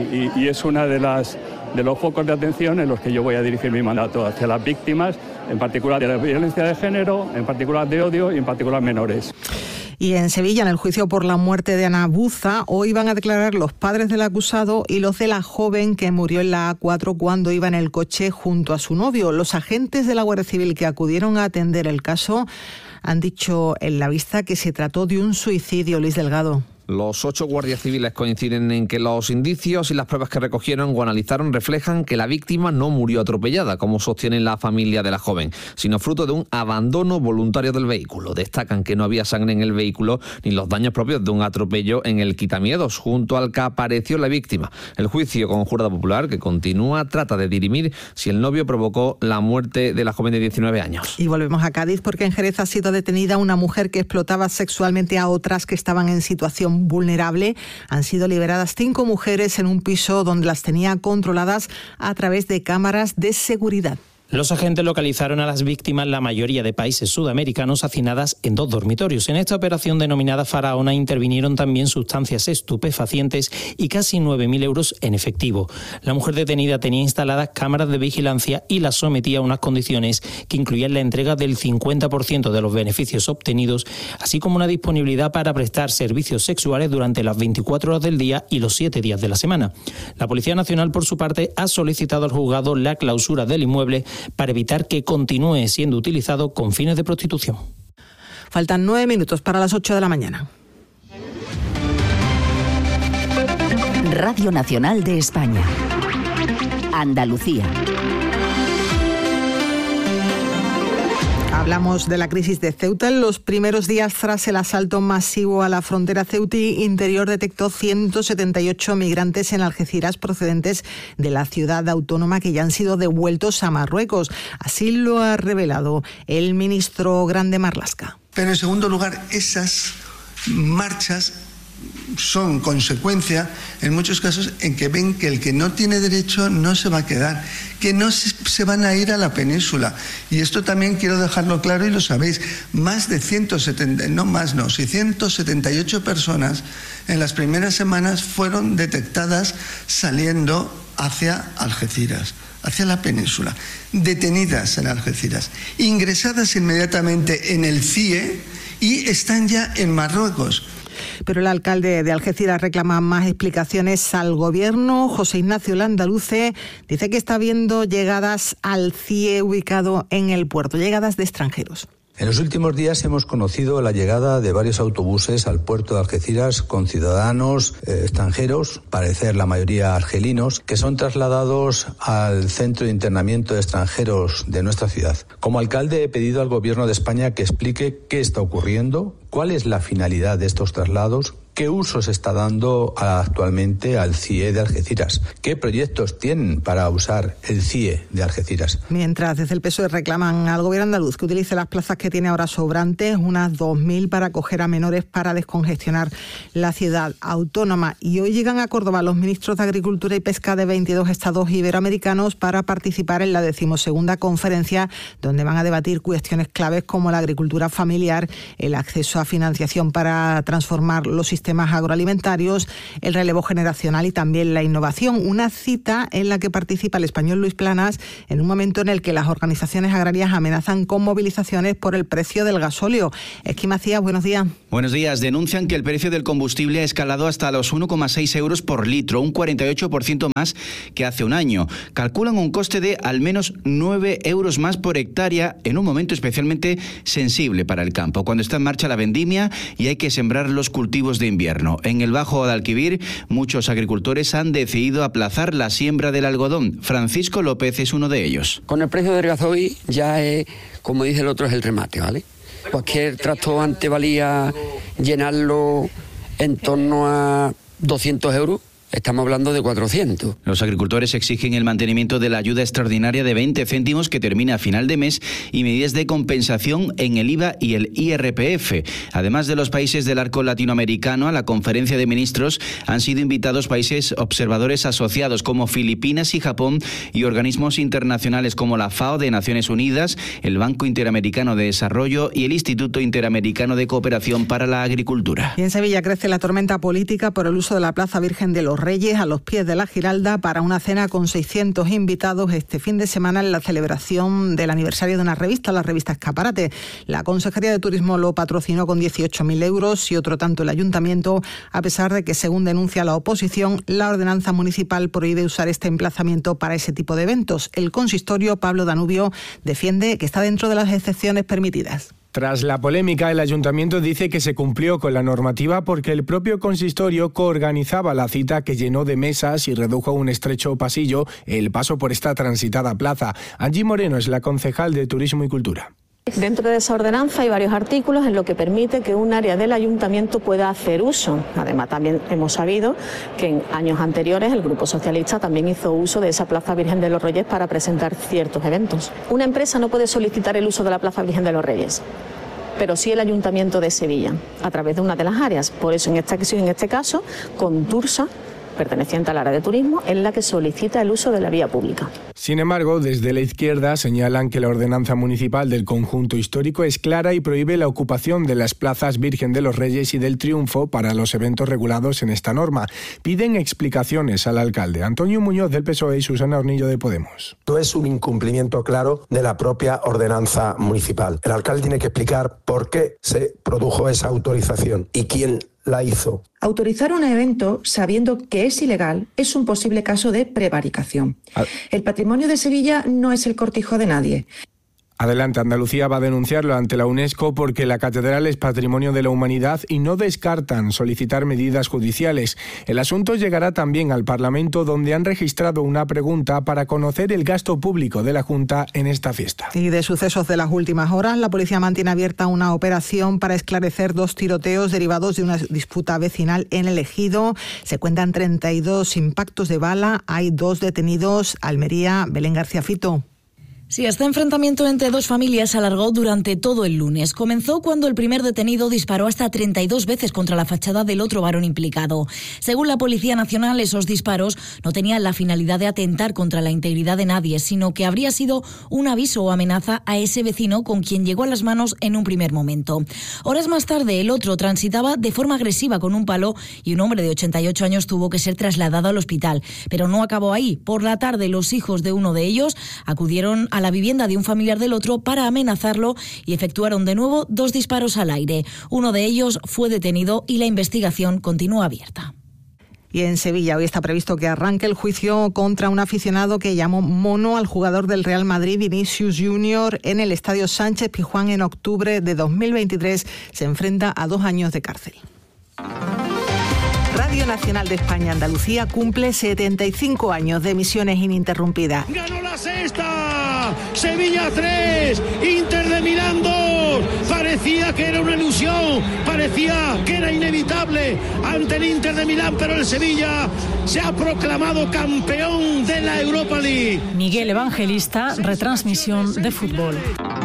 y es una de los focos de atención en los que yo voy a dirigir mi mandato hacia las víctimas, en particular de la violencia de género, en particular de odio y en particular menores. Y en Sevilla, en el juicio por la muerte de Ana Buza, hoy van a declarar los padres del acusado y los de la joven que murió en la A4 cuando iba en el coche junto a su novio. Los agentes de la Guardia Civil que acudieron a atender el caso han dicho en la vista que se trató de un suicidio. Luis Delgado. Los 8 guardias civiles coinciden en que los indicios y las pruebas que recogieron o analizaron reflejan que la víctima no murió atropellada, como sostiene la familia de la joven, sino fruto de un abandono voluntario del vehículo. Destacan que no había sangre en el vehículo ni los daños propios de un atropello en el quitamiedos, junto al que apareció la víctima. El juicio con jurado popular, que continúa, trata de dirimir si el novio provocó la muerte de la joven de 19 años. Y volvemos a Cádiz, porque en Jerez ha sido detenida una mujer que explotaba sexualmente a otras que estaban en situación vulnerable. Han sido liberadas 5 mujeres en un piso donde las tenía controladas a través de cámaras de seguridad. Los agentes localizaron a las víctimas, la mayoría de países sudamericanos, hacinadas en 2 dormitorios. En esta operación denominada Faraona intervinieron también sustancias estupefacientes y casi 9.000 euros en efectivo. La mujer detenida tenía instaladas cámaras de vigilancia y las sometía a unas condiciones que incluían la entrega del 50% de los beneficios obtenidos, así como una disponibilidad para prestar servicios sexuales durante las 24 horas del día y los 7 días de la semana. La Policía Nacional, por su parte, ha solicitado al juzgado la clausura del inmueble para evitar que continúe siendo utilizado con fines de prostitución. Faltan 9 minutos para las 8 de la mañana. Radio Nacional de España. Andalucía. Hablamos de la crisis de Ceuta. En los primeros días tras el asalto masivo a la frontera ceutí, Interior detectó 178 migrantes en Algeciras procedentes de la ciudad autónoma que ya han sido devueltos a Marruecos. Así lo ha revelado el ministro Grande Marlaska. Pero en segundo lugar, esas marchas son consecuencia, en muchos casos, en que ven que el que no tiene derecho no se va a quedar, que no se van a ir a la península. Y esto también quiero dejarlo claro y lo sabéis. Más de 178 personas en las primeras semanas fueron detectadas saliendo hacia Algeciras, hacia la península, detenidas en Algeciras, ingresadas inmediatamente en el CIE y están ya en Marruecos. Pero el alcalde de Algeciras reclama más explicaciones al gobierno. José Ignacio Landaluce dice que está viendo llegadas al CIE ubicado en el puerto, llegadas de extranjeros. En los últimos días hemos conocido la llegada de varios autobuses al puerto de Algeciras con ciudadanos extranjeros, parecer la mayoría argelinos, que son trasladados al centro de internamiento de extranjeros de nuestra ciudad. Como alcalde he pedido al gobierno de España que explique qué está ocurriendo, cuál es la finalidad de estos traslados, qué uso se está dando actualmente al CIE de Algeciras, qué proyectos tienen para usar el CIE de Algeciras. Mientras desde el PSOE reclaman al gobierno andaluz que utilice las plazas que tiene ahora sobrantes, unas 2.000 para acoger a menores para descongestionar la ciudad autónoma. Y hoy llegan a Córdoba los ministros de Agricultura y Pesca de 22 estados iberoamericanos para participar en la 12ª conferencia, donde van a debatir cuestiones claves como la agricultura familiar, el acceso a financiación para transformar los sistemas agroalimentarios, el relevo generacional y también la innovación. Una cita en la que participa el español Luis Planas en un momento en el que las organizaciones agrarias amenazan con movilizaciones por el precio del gasóleo. Esqui Macías, buenos días. Buenos días. Denuncian que el precio del combustible ha escalado hasta los 1,6 euros por litro, un 48% más que hace un año. Calculan un coste de al menos 9 euros más por hectárea en un momento especialmente sensible para el campo, cuando está en marcha la vendimia y hay que sembrar los cultivos de invierno. En el Bajo Guadalquivir, muchos agricultores han decidido aplazar la siembra del algodón. Francisco López es uno de ellos. Con el precio del gasoil ya es, como dice el otro, es el remate, ¿vale? Cualquier tractor antes valía llenarlo en torno a 200 euros. Estamos hablando de 400. Los agricultores exigen el mantenimiento de la ayuda extraordinaria de 20 céntimos que termina a final de mes y medidas de compensación en el IVA y el IRPF. Además de los países del arco latinoamericano, a la conferencia de ministros han sido invitados países observadores asociados como Filipinas y Japón y organismos internacionales como la FAO de Naciones Unidas, el Banco Interamericano de Desarrollo y el Instituto Interamericano de Cooperación para la Agricultura. Y en Sevilla crece la tormenta política por el uso de la Plaza Virgen de los Reyes a los pies de la Giralda para una cena con 600 invitados este fin de semana en la celebración del aniversario de una revista, la revista Escaparate. La Consejería de Turismo lo patrocinó con 18.000 euros y otro tanto el Ayuntamiento, a pesar de que, según denuncia la oposición, la ordenanza municipal prohíbe usar este emplazamiento para ese tipo de eventos. El consistorio, Pablo Danubio, defiende que está dentro de las excepciones permitidas. Tras la polémica, el ayuntamiento dice que se cumplió con la normativa porque el propio consistorio coorganizaba la cita que llenó de mesas y redujo a un estrecho pasillo el paso por esta transitada plaza. Angie Moreno es la concejal de Turismo y Cultura. Dentro de esa ordenanza hay varios artículos en lo que permite que un área del ayuntamiento pueda hacer uso. Además, también hemos sabido que en años anteriores el Grupo Socialista también hizo uso de esa Plaza Virgen de los Reyes para presentar ciertos eventos. Una empresa no puede solicitar el uso de la Plaza Virgen de los Reyes, pero sí el Ayuntamiento de Sevilla, a través de una de las áreas. Por eso, en este caso, Contursa, perteneciente al área de turismo, es la que solicita el uso de la vía pública. Sin embargo, desde la izquierda señalan que la ordenanza municipal del conjunto histórico es clara y prohíbe la ocupación de las plazas Virgen de los Reyes y del Triunfo para los eventos regulados en esta norma. Piden explicaciones al alcalde Antonio Muñoz del PSOE y Susana Hornillo de Podemos. Esto es un incumplimiento claro de la propia ordenanza municipal. El alcalde tiene que explicar por qué se produjo esa autorización y quién la hizo. Autorizar un evento sabiendo que es ilegal es un posible caso de prevaricación. El patrimonio de Sevilla no es el cortijo de nadie. Adelante Andalucía va a denunciarlo ante la UNESCO porque la catedral es patrimonio de la humanidad y no descartan solicitar medidas judiciales. El asunto llegará también al Parlamento, donde han registrado una pregunta para conocer el gasto público de la Junta en esta fiesta. Y de sucesos de las últimas horas, la policía mantiene abierta una operación para esclarecer 2 tiroteos derivados de una disputa vecinal en el Ejido. Se cuentan 32 impactos de bala, hay 2 detenidos. Almería, Belén García Fito. Sí, este enfrentamiento entre dos familias se alargó durante todo el lunes. Comenzó cuando el primer detenido disparó hasta 32 veces contra la fachada del otro varón implicado. Según la Policía Nacional, esos disparos no tenían la finalidad de atentar contra la integridad de nadie, sino que habría sido un aviso o amenaza a ese vecino con quien llegó a las manos en un primer momento. Horas más tarde, el otro transitaba de forma agresiva con un palo y un hombre de 88 años tuvo que ser trasladado al hospital. Pero no acabó ahí. Por la tarde, los hijos de uno de ellos acudieron a la vivienda de un familiar del otro para amenazarlo y efectuaron de nuevo 2 disparos al aire. Uno de ellos fue detenido y la investigación continúa abierta. Y en Sevilla hoy está previsto que arranque el juicio contra un aficionado que llamó mono al jugador del Real Madrid, Vinicius Junior, en el Estadio Sánchez Pizjuán en octubre de 2023. Se enfrenta a 2 años de cárcel. Radio Nacional de España Andalucía cumple 75 años de emisiones ininterrumpidas. ¡Ganó la sexta! ¡Sevilla 3! ¡Inter de Milán 2! Parecía que era una ilusión, parecía que era inevitable ante el Inter de Milán, pero el Sevilla se ha proclamado campeón de la Europa League. Miguel Evangelista, retransmisión de fútbol.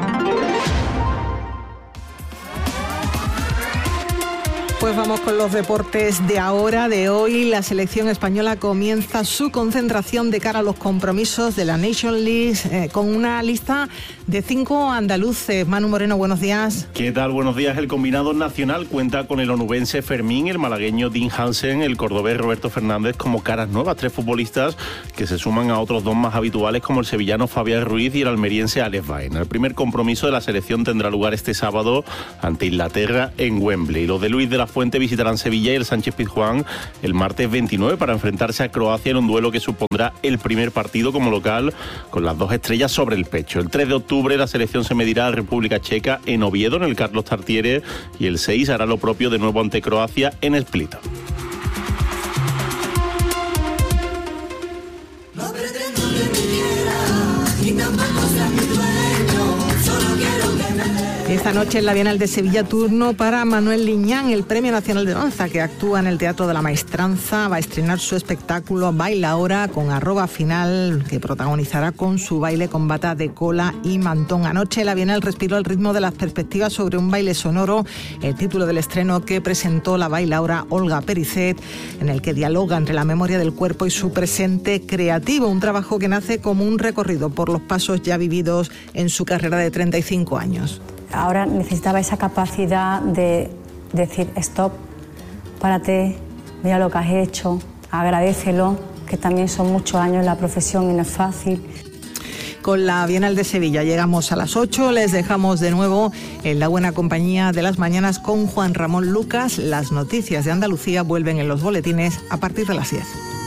Pues vamos con los deportes de ahora, de hoy. La selección española comienza su concentración de cara a los compromisos de la Nations League con una lista de 5 andaluces. Manu Moreno, buenos días. ¿Qué tal? Buenos días. El combinado nacional cuenta con el onubense Fermín, el malagueño Dean Hansen, el cordobés Roberto Fernández como caras nuevas. 3 futbolistas que se suman a otros 2 más habituales como el sevillano Fabián Ruiz y el almeriense Alex Baena. El primer compromiso de la selección tendrá lugar este sábado ante Inglaterra en Wembley. Los de Luis de la Fuente visitarán Sevilla y el Sánchez Pizjuán el martes 29 para enfrentarse a Croacia en un duelo que supondrá el primer partido como local con las 2 estrellas sobre el pecho. El 3 de octubre la selección se medirá a República Checa en Oviedo, en el Carlos Tartiere, y el 6 hará lo propio de nuevo ante Croacia en Split. Esta noche en la Bienal de Sevilla, turno para Manuel Liñán, el Premio Nacional de Danza, que actúa en el Teatro de la Maestranza. Va a estrenar su espectáculo Baila Ahora con arroba final, que protagonizará con su baile con bata de cola y mantón. Anoche la Bienal respiró el ritmo de las perspectivas sobre un baile sonoro, el título del estreno que presentó la bailaora Olga Pericet, en el que dialoga entre la memoria del cuerpo y su presente creativo. Un trabajo que nace como un recorrido por los pasos ya vividos en su carrera de 35 años. Ahora necesitaba esa capacidad de decir stop, párate, mira lo que has hecho, agradécelo, que también son muchos años en la profesión y no es fácil. Con la Bienal de Sevilla llegamos a las 8, les dejamos de nuevo en la buena compañía de las mañanas con Juan Ramón Lucas. Las noticias de Andalucía vuelven en los boletines a partir de las 10.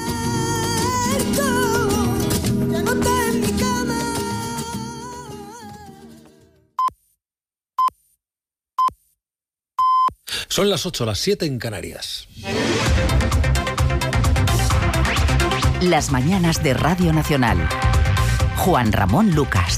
Son las 8, las 7 en Canarias. Las mañanas de Radio Nacional. Juan Ramón Lucas.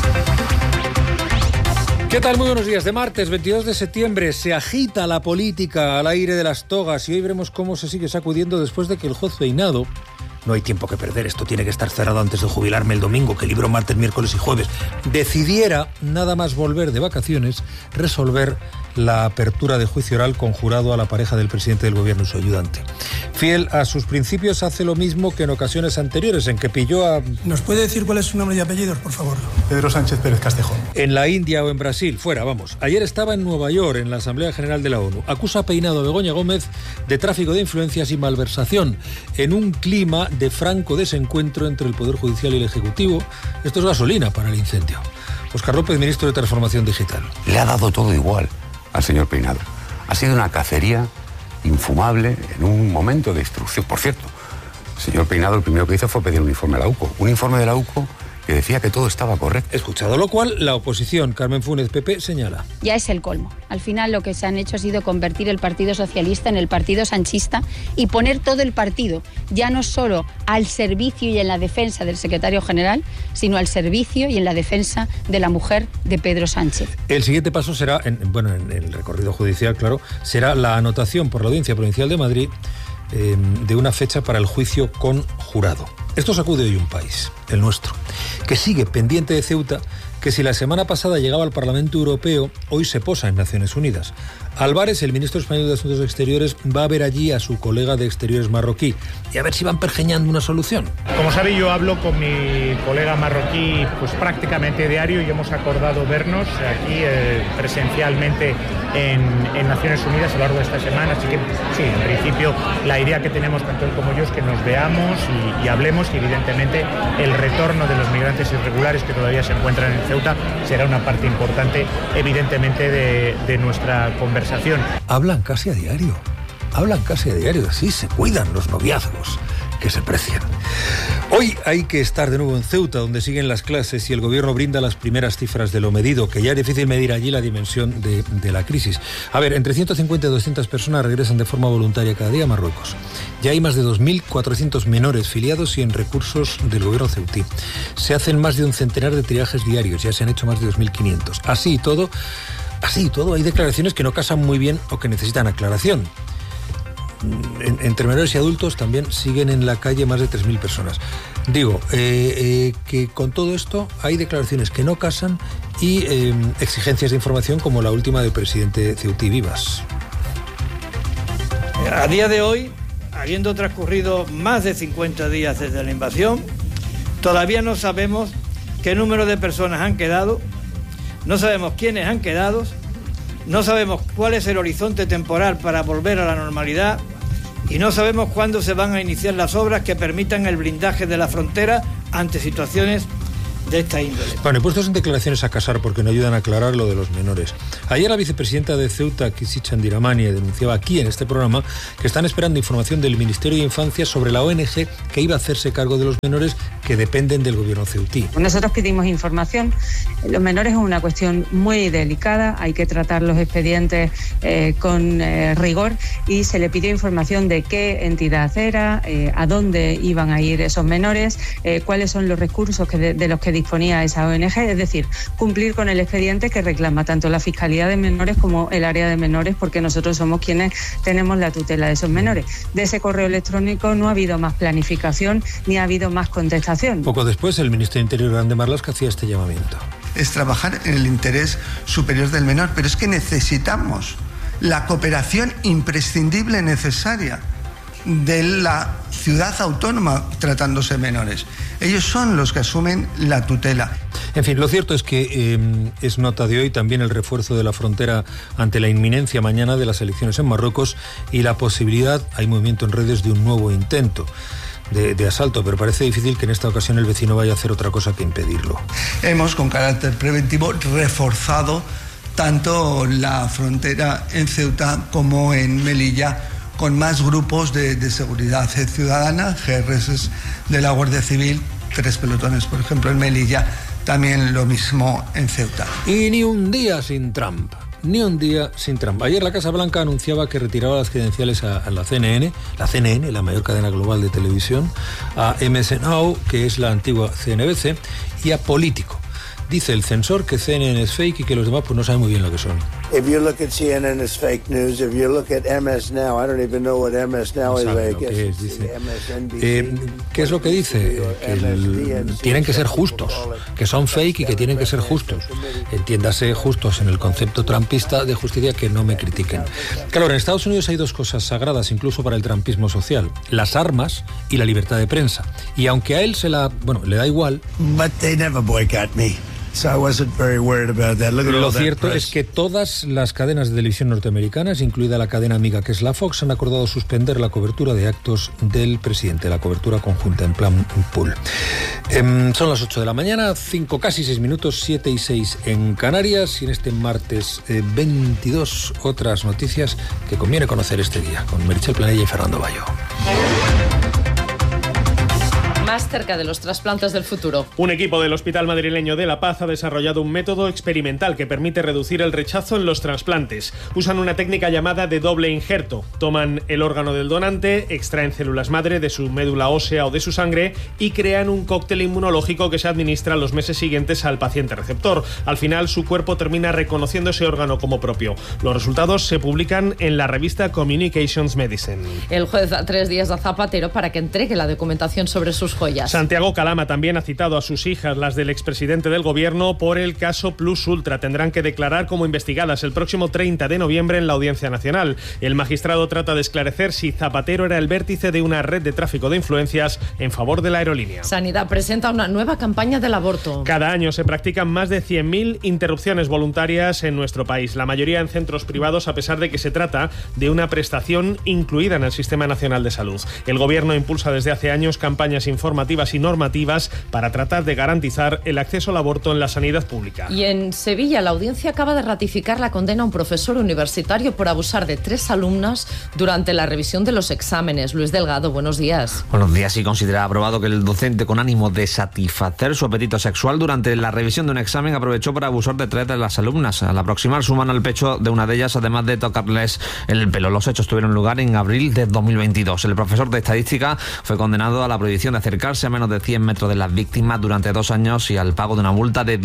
¿Qué tal? Muy buenos días. De martes 22 de septiembre se agita la política al aire de las togas y hoy veremos cómo se sigue sacudiendo después de que el juez Peinado, no hay tiempo que perder, esto tiene que estar cerrado antes de jubilarme el domingo, que libro martes, miércoles y jueves, decidiera, nada más volver de vacaciones, resolver la apertura de juicio oral conjurado a la pareja del presidente del gobierno y su ayudante. Fiel a sus principios, hace lo mismo que en ocasiones anteriores, en que pilló a... ¿Nos puede decir cuál es su nombre y apellidos, por favor? Pedro Sánchez Pérez Castejón. En la India o en Brasil, fuera, vamos. Ayer estaba en Nueva York, en la Asamblea General de la ONU. Acusa a Peinado a Begoña Gómez de tráfico de influencias y malversación, en un clima de franco desencuentro entre el Poder Judicial y el Ejecutivo. Esto es gasolina para el incendio. Óscar López, ministro de Transformación Digital. Le ha dado todo igual al señor Peinado. Ha sido una cacería infumable en un momento de instrucción. Por cierto, el señor Peinado lo primero que hizo fue pedir un informe a la UCO. Un informe de la UCO que decía que todo estaba correcto. Escuchado lo cual, la oposición, Carmen Funes, PP, señala. Ya es el colmo. Al final lo que se han hecho ha sido convertir el Partido Socialista en el Partido Sanchista y poner todo el partido, ya no solo al servicio y en la defensa del secretario general, sino al servicio y en la defensa de la mujer de Pedro Sánchez. El siguiente paso será, en el recorrido judicial, claro, será la anotación por la Audiencia Provincial de Madrid de una fecha para el juicio con jurado. Esto sacude hoy un país, el nuestro. que sigue pendiente de Ceuta, que si la semana pasada llegaba al Parlamento Europeo, hoy se posa en Naciones Unidas. Álvarez, el ministro español de Asuntos Exteriores, va a ver allí a su colega de Exteriores marroquí y a ver si van pergeñando una solución. Como sabe, yo hablo con mi colega marroquí pues prácticamente diario y hemos acordado vernos aquí presencialmente en Naciones Unidas a lo largo de esta semana. Así que sí, en principio la idea que tenemos tanto él como yo es que nos veamos y hablemos, y evidentemente el retorno de los migrantes irregulares que todavía se encuentran en Ceuta será una parte importante evidentemente de nuestra conversación. Hablan casi a diario, así se cuidan los noviazgos que se precian. Hoy hay que estar de nuevo en Ceuta, donde siguen las clases y el gobierno brinda las primeras cifras de lo medido, que ya es difícil medir allí la dimensión de la crisis. A ver, entre 150 y 200 personas regresan de forma voluntaria cada día a Marruecos. Ya hay más de 2.400 menores filiados y en recursos del gobierno ceutí. Se hacen más de un centenar de triajes diarios, ya se han hecho más de 2.500. Así y todo, hay declaraciones que no casan muy bien o que necesitan aclaración. Entre menores y adultos también siguen en la calle más de 3.000 personas. Digo, que con todo esto hay declaraciones que no casan y exigencias de información como la última del presidente ceutí, Vivas. A día de hoy, habiendo transcurrido más de 50 días desde la invasión, todavía no sabemos qué número de personas han quedado, no sabemos quiénes han quedado, no sabemos cuál es el horizonte temporal para volver a la normalidad y no sabemos cuándo se van a iniciar las obras que permitan el blindaje de la frontera ante situaciones de esta índole. Bueno, y puestos en declaraciones a casar porque no ayudan a aclarar lo de los menores. Ayer la vicepresidenta de Ceuta, Kisi Chandiramani, denunciaba aquí en este programa que están esperando información del Ministerio de Infancia sobre la ONG que iba a hacerse cargo de los menores que dependen del gobierno ceutí. Nosotros pedimos información. Los menores es una cuestión muy delicada, hay que tratar los expedientes con rigor y se le pidió información de qué entidad era, a dónde iban a ir esos menores, cuáles son los recursos de los que disponía esa ONG, es decir, cumplir con el expediente que reclama tanto la Fiscalía de Menores como el área de menores, porque nosotros somos quienes tenemos la tutela de esos menores. De ese correo electrónico no ha habido más planificación ni ha habido más contestación. Poco después, el ministro de Interior, Grande Marlaska, hacía este llamamiento. Es trabajar en el interés superior del menor, pero es que necesitamos la cooperación imprescindible necesaria de la ciudad autónoma tratándose menores. Ellos son los que asumen la tutela. En fin, lo cierto es que es nota de hoy también el refuerzo de la frontera ante la inminencia mañana de las elecciones en Marruecos y la posibilidad, hay movimiento en redes, de un nuevo intento de asalto, pero parece difícil que en esta ocasión el vecino vaya a hacer otra cosa que impedirlo. Hemos, con carácter preventivo, reforzado tanto la frontera en Ceuta como en Melilla, con más grupos de seguridad ciudadana, GRS de la Guardia Civil, 3 pelotones, por ejemplo, en Melilla, también lo mismo en Ceuta. Y ni un día sin Trump. Ayer la Casa Blanca anunciaba que retiraba las credenciales a la CNN, la mayor cadena global de televisión, a MS Now, que es la antigua CNBC, y a Político. Dice el censor que CNN es fake y que los demás pues no saben muy bien lo que son. If you look at CNN it's fake news. If you look at MS Now, I don't even know what MS Now is. ¿Qué es lo que dice? Que tienen que ser justos, que son fake y que tienen que ser justos. Entiéndase justos en el concepto trumpista de justicia, que no me critiquen. Claro, en Estados Unidos hay dos cosas sagradas incluso para el trumpismo social: las armas y la libertad de prensa. Y aunque a él le da igual. But they never boycott me. So I wasn't very worried about that. Lo cierto es que todas las cadenas de televisión norteamericanas, incluida la cadena amiga que es la Fox, han acordado suspender la cobertura de actos del presidente, la cobertura conjunta en plan pool. Son las 8 de la mañana, 5, casi 6 minutos, 7 y 6 en Canarias, y en este martes 22 otras noticias que conviene conocer este día, con Meritxell Planella y Fernando Bayo. Más cerca de los trasplantes del futuro. Un equipo del Hospital Madrileño de La Paz ha desarrollado un método experimental que permite reducir el rechazo en los trasplantes. Usan una técnica llamada de doble injerto. Toman el órgano del donante, extraen células madre de su médula ósea o de su sangre y crean un cóctel inmunológico que se administra los meses siguientes al paciente receptor. Al final, su cuerpo termina reconociendo ese órgano como propio. Los resultados se publican en la revista Communications Medicine. El juez da 3 días a Zapatero para que entregue la documentación sobre sus joyas. Santiago Calama también ha citado a sus hijas, las del expresidente del gobierno, por el caso Plus Ultra. Tendrán que declarar como investigadas el próximo 30 de noviembre en la Audiencia Nacional. El magistrado trata de esclarecer si Zapatero era el vértice de una red de tráfico de influencias en favor de la aerolínea. Sanidad presenta una nueva campaña del aborto. Cada año se practican más de 100.000 interrupciones voluntarias en nuestro país, la mayoría en centros privados, a pesar de que se trata de una prestación incluida en el Sistema Nacional de Salud. El Gobierno impulsa desde hace años campañas informativas y normativas para tratar de garantizar el acceso al aborto en la sanidad pública. Y en Sevilla, la audiencia acaba de ratificar la condena a un profesor universitario por abusar de 3 alumnas durante la revisión de los exámenes. Luis Delgado, buenos días. Buenos días. Y considera aprobado que el docente, con ánimo de satisfacer su apetito sexual durante la revisión de un examen, aprovechó para abusar de 3 de las alumnas. Al aproximar su mano al pecho de una de ellas, además de tocarles el pelo. Los hechos tuvieron lugar en abril de 2022. El profesor de estadística fue condenado a la prohibición de acercarse a menos de 100 metros de las víctimas durante 2 años y al pago de una multa de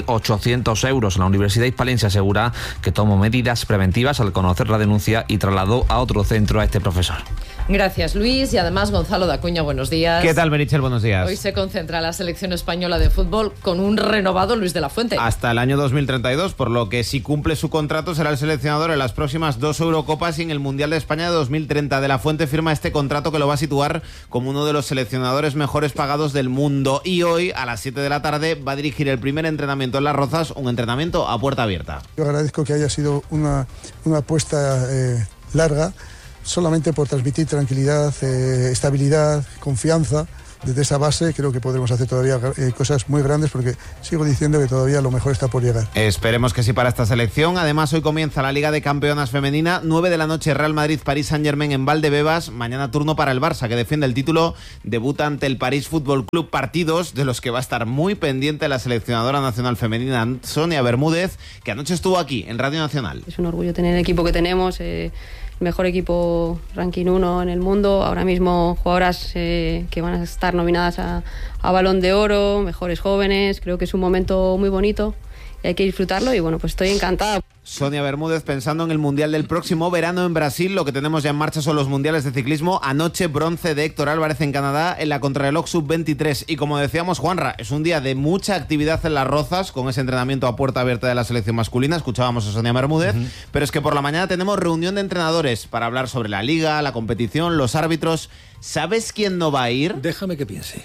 10.800 euros. La Universidad Hispalense asegura que tomó medidas preventivas al conocer la denuncia y trasladó a otro centro a este profesor. Gracias, Luis. Y además, Gonzalo de Acuña, buenos días. ¿Qué tal, Meritxell? Buenos días. Hoy se concentra la selección española de fútbol con un renovado Luis de la Fuente. Hasta el año 2032, por lo que si cumple su contrato será el seleccionador en las próximas 2 Eurocopas y en el Mundial de España de 2030. De la Fuente firma este contrato que lo va a situar como uno de los seleccionadores mejores pagados del mundo. Y hoy, a las 7 de la tarde, va a dirigir el primer entrenamiento en Las Rozas, un entrenamiento a puerta abierta. Yo agradezco que haya sido una apuesta larga, solamente por transmitir tranquilidad, estabilidad, confianza. Desde esa base creo que podremos hacer todavía cosas muy grandes, porque sigo diciendo que todavía lo mejor está por llegar. Esperemos que sí para esta selección. Además, hoy comienza la Liga de Campeonas Femenina, 9 de la noche, Real Madrid, París Saint-Germain en Valdebebas. Mañana turno para el Barça, que defiende el título, debuta ante el París Fútbol Club. Partidos de los que va a estar muy pendiente la seleccionadora nacional femenina Sonia Bermúdez, que anoche estuvo aquí en Radio Nacional. Es un orgullo tener el equipo que tenemos, mejor equipo ranking 1 en el mundo, ahora mismo jugadoras que van a estar nominadas a Balón de Oro, mejores jóvenes. Creo que es un momento muy bonito y hay que disfrutarlo, y bueno, pues estoy encantada. Sonia Bermúdez pensando en el Mundial del próximo verano en Brasil. Lo que tenemos ya en marcha son los Mundiales de ciclismo. Anoche bronce de Héctor Álvarez en Canadá en la contrarreloj sub-23. Y como decíamos, Juanra, es un día de mucha actividad en Las Rozas con ese entrenamiento a puerta abierta de la selección masculina. Escuchábamos a Sonia Bermúdez. Pero es que por la mañana tenemos reunión de entrenadores para hablar sobre la liga, la competición, los árbitros. ¿Sabes quién no va a ir? Déjame que piense.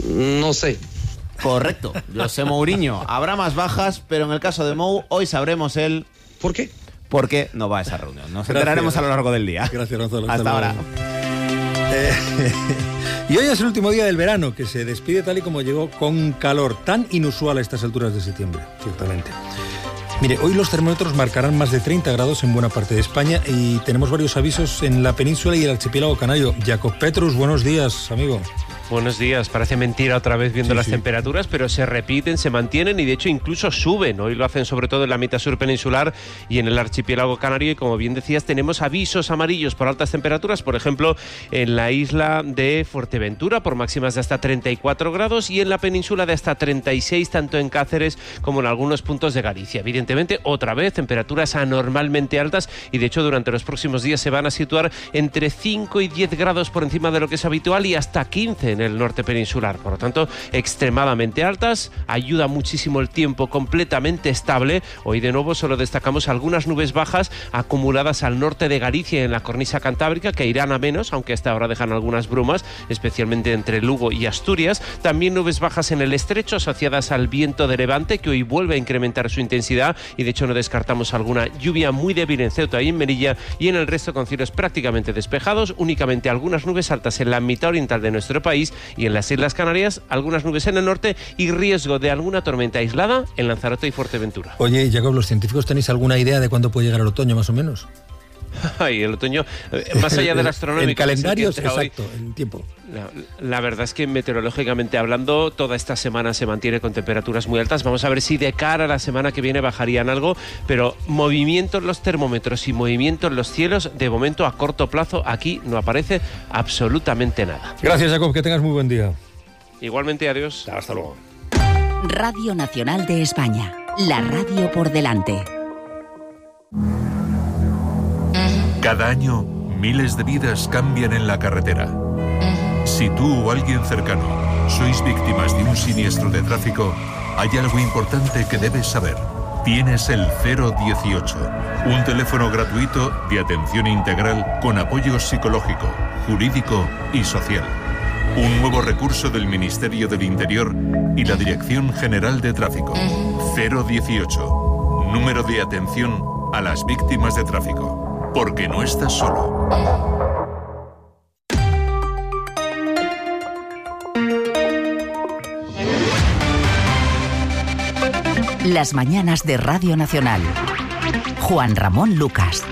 No sé. Correcto, José Mourinho. Habrá más bajas, pero en el caso de Mou, hoy sabremos él... ¿Por qué? Porque no va a esa reunión. Nos enteraremos a lo largo del día. Gracias, Gonzalo. Hasta ahora. Y hoy es el último día del verano, que se despide tal y como llegó, con calor tan inusual a estas alturas de septiembre, ciertamente. Mire, hoy los termómetros marcarán más de 30 grados en buena parte de España y tenemos varios avisos en la península y el archipiélago canario. Jacob Petrus, buenos días, amigo. Buenos días. Parece mentira otra vez viendo las temperaturas, pero se repiten, se mantienen y de hecho incluso suben. Hoy lo hacen sobre todo en la mitad sur peninsular y en el archipiélago canario, y como bien decías, tenemos avisos amarillos por altas temperaturas, por ejemplo, en la isla de Fuerteventura por máximas de hasta 34 grados y en la península de hasta 36, tanto en Cáceres como en algunos puntos de Galicia. Evidentemente, otra vez temperaturas anormalmente altas y de hecho durante los próximos días se van a situar entre 5 y 10 grados por encima de lo que es habitual y hasta 15 en el norte peninsular. Por lo tanto, extremadamente altas. Ayuda muchísimo el tiempo completamente estable. Hoy de nuevo solo destacamos algunas nubes bajas acumuladas al norte de Galicia y en la cornisa cantábrica, que irán a menos, aunque hasta ahora dejan algunas brumas, especialmente entre Lugo y Asturias. También nubes bajas en el estrecho asociadas al viento de levante, que hoy vuelve a incrementar su intensidad y de hecho no descartamos alguna lluvia muy débil en Ceuta y en Melilla, y en el resto con cielos prácticamente despejados, únicamente algunas nubes altas en la mitad oriental de nuestro país y en las Islas Canarias, algunas nubes en el norte y riesgo de alguna tormenta aislada en Lanzarote y Fuerteventura. Oye, Jacob, ¿los científicos tenéis alguna idea de cuándo puede llegar el otoño, más o menos? Ay, el otoño, más allá del astronómico. En calendarios, exacto, en tiempo. La verdad es que meteorológicamente hablando, toda esta semana se mantiene con temperaturas muy altas. Vamos a ver si de cara a la semana que viene bajarían algo, pero movimiento en los termómetros y movimiento en los cielos, de momento a corto plazo, aquí no aparece absolutamente nada. Gracias, Jacob, que tengas muy buen día. Igualmente, adiós. Hasta luego. Radio Nacional de España, la radio por delante. Cada año, miles de vidas cambian en la carretera. Si tú o alguien cercano ¿Sois víctimas de un siniestro de tráfico? Hay algo importante que debes saber. Tienes el 018, un teléfono gratuito de atención integral con apoyo psicológico, jurídico y social. Un nuevo recurso del Ministerio del Interior y la Dirección General de Tráfico. 018, número de atención a las víctimas de tráfico. Porque no estás solo. Las mañanas de Radio Nacional. Juan Ramón Lucas.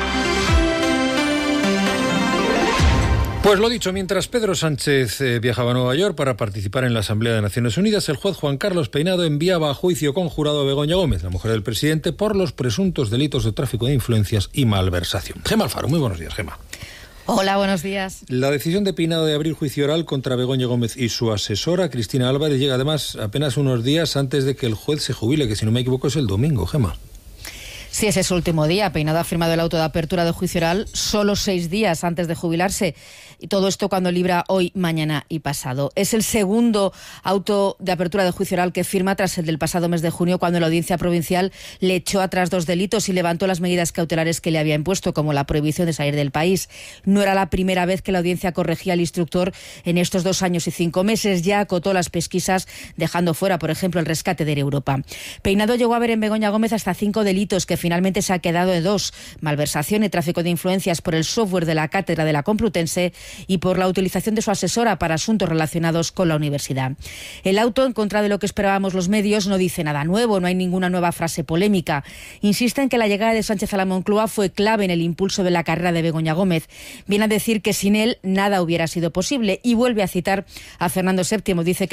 Pues lo dicho, mientras Pedro Sánchez viajaba a Nueva York para participar en la Asamblea de Naciones Unidas, el juez Juan Carlos Peinado enviaba a juicio conjurado a Begoña Gómez, la mujer del presidente, por los presuntos delitos de tráfico de influencias y malversación. Gemma Alfaro, muy buenos días, Gemma. Hola, buenos días. La decisión de Peinado de abrir juicio oral contra Begoña Gómez y su asesora, Cristina Álvarez, llega además apenas unos días antes de que el juez se jubile, que si no me equivoco es el domingo, Gemma. Sí, ese es su último día. Peinado ha firmado el auto de apertura de juicio oral solo 6 días antes de jubilarse. Y todo esto cuando libra hoy, mañana y pasado. Es el segundo auto de apertura de juicio oral que firma tras el del pasado mes de junio, cuando la Audiencia Provincial le echó atrás 2 delitos y levantó las medidas cautelares que le había impuesto, como la prohibición de salir del país. No era la primera vez que la Audiencia corregía al instructor en estos 2 años y 5 meses. Ya acotó las pesquisas, dejando fuera, por ejemplo, el rescate de Air Europa. Peinado llegó a ver en Begoña Gómez hasta 5 delitos, que finalmente se ha quedado de 2: malversación y tráfico de influencias por el software de la cátedra de la Complutense y por la utilización de su asesora para asuntos relacionados con la universidad. El auto, en contra de lo que esperábamos los medios, no dice nada nuevo, no hay ninguna nueva frase polémica. Insiste en que la llegada de Sánchez a la Moncloa fue clave en el impulso de la carrera de Begoña Gómez. Viene a decir que sin él nada hubiera sido posible y vuelve a citar a Fernando VII. Dice que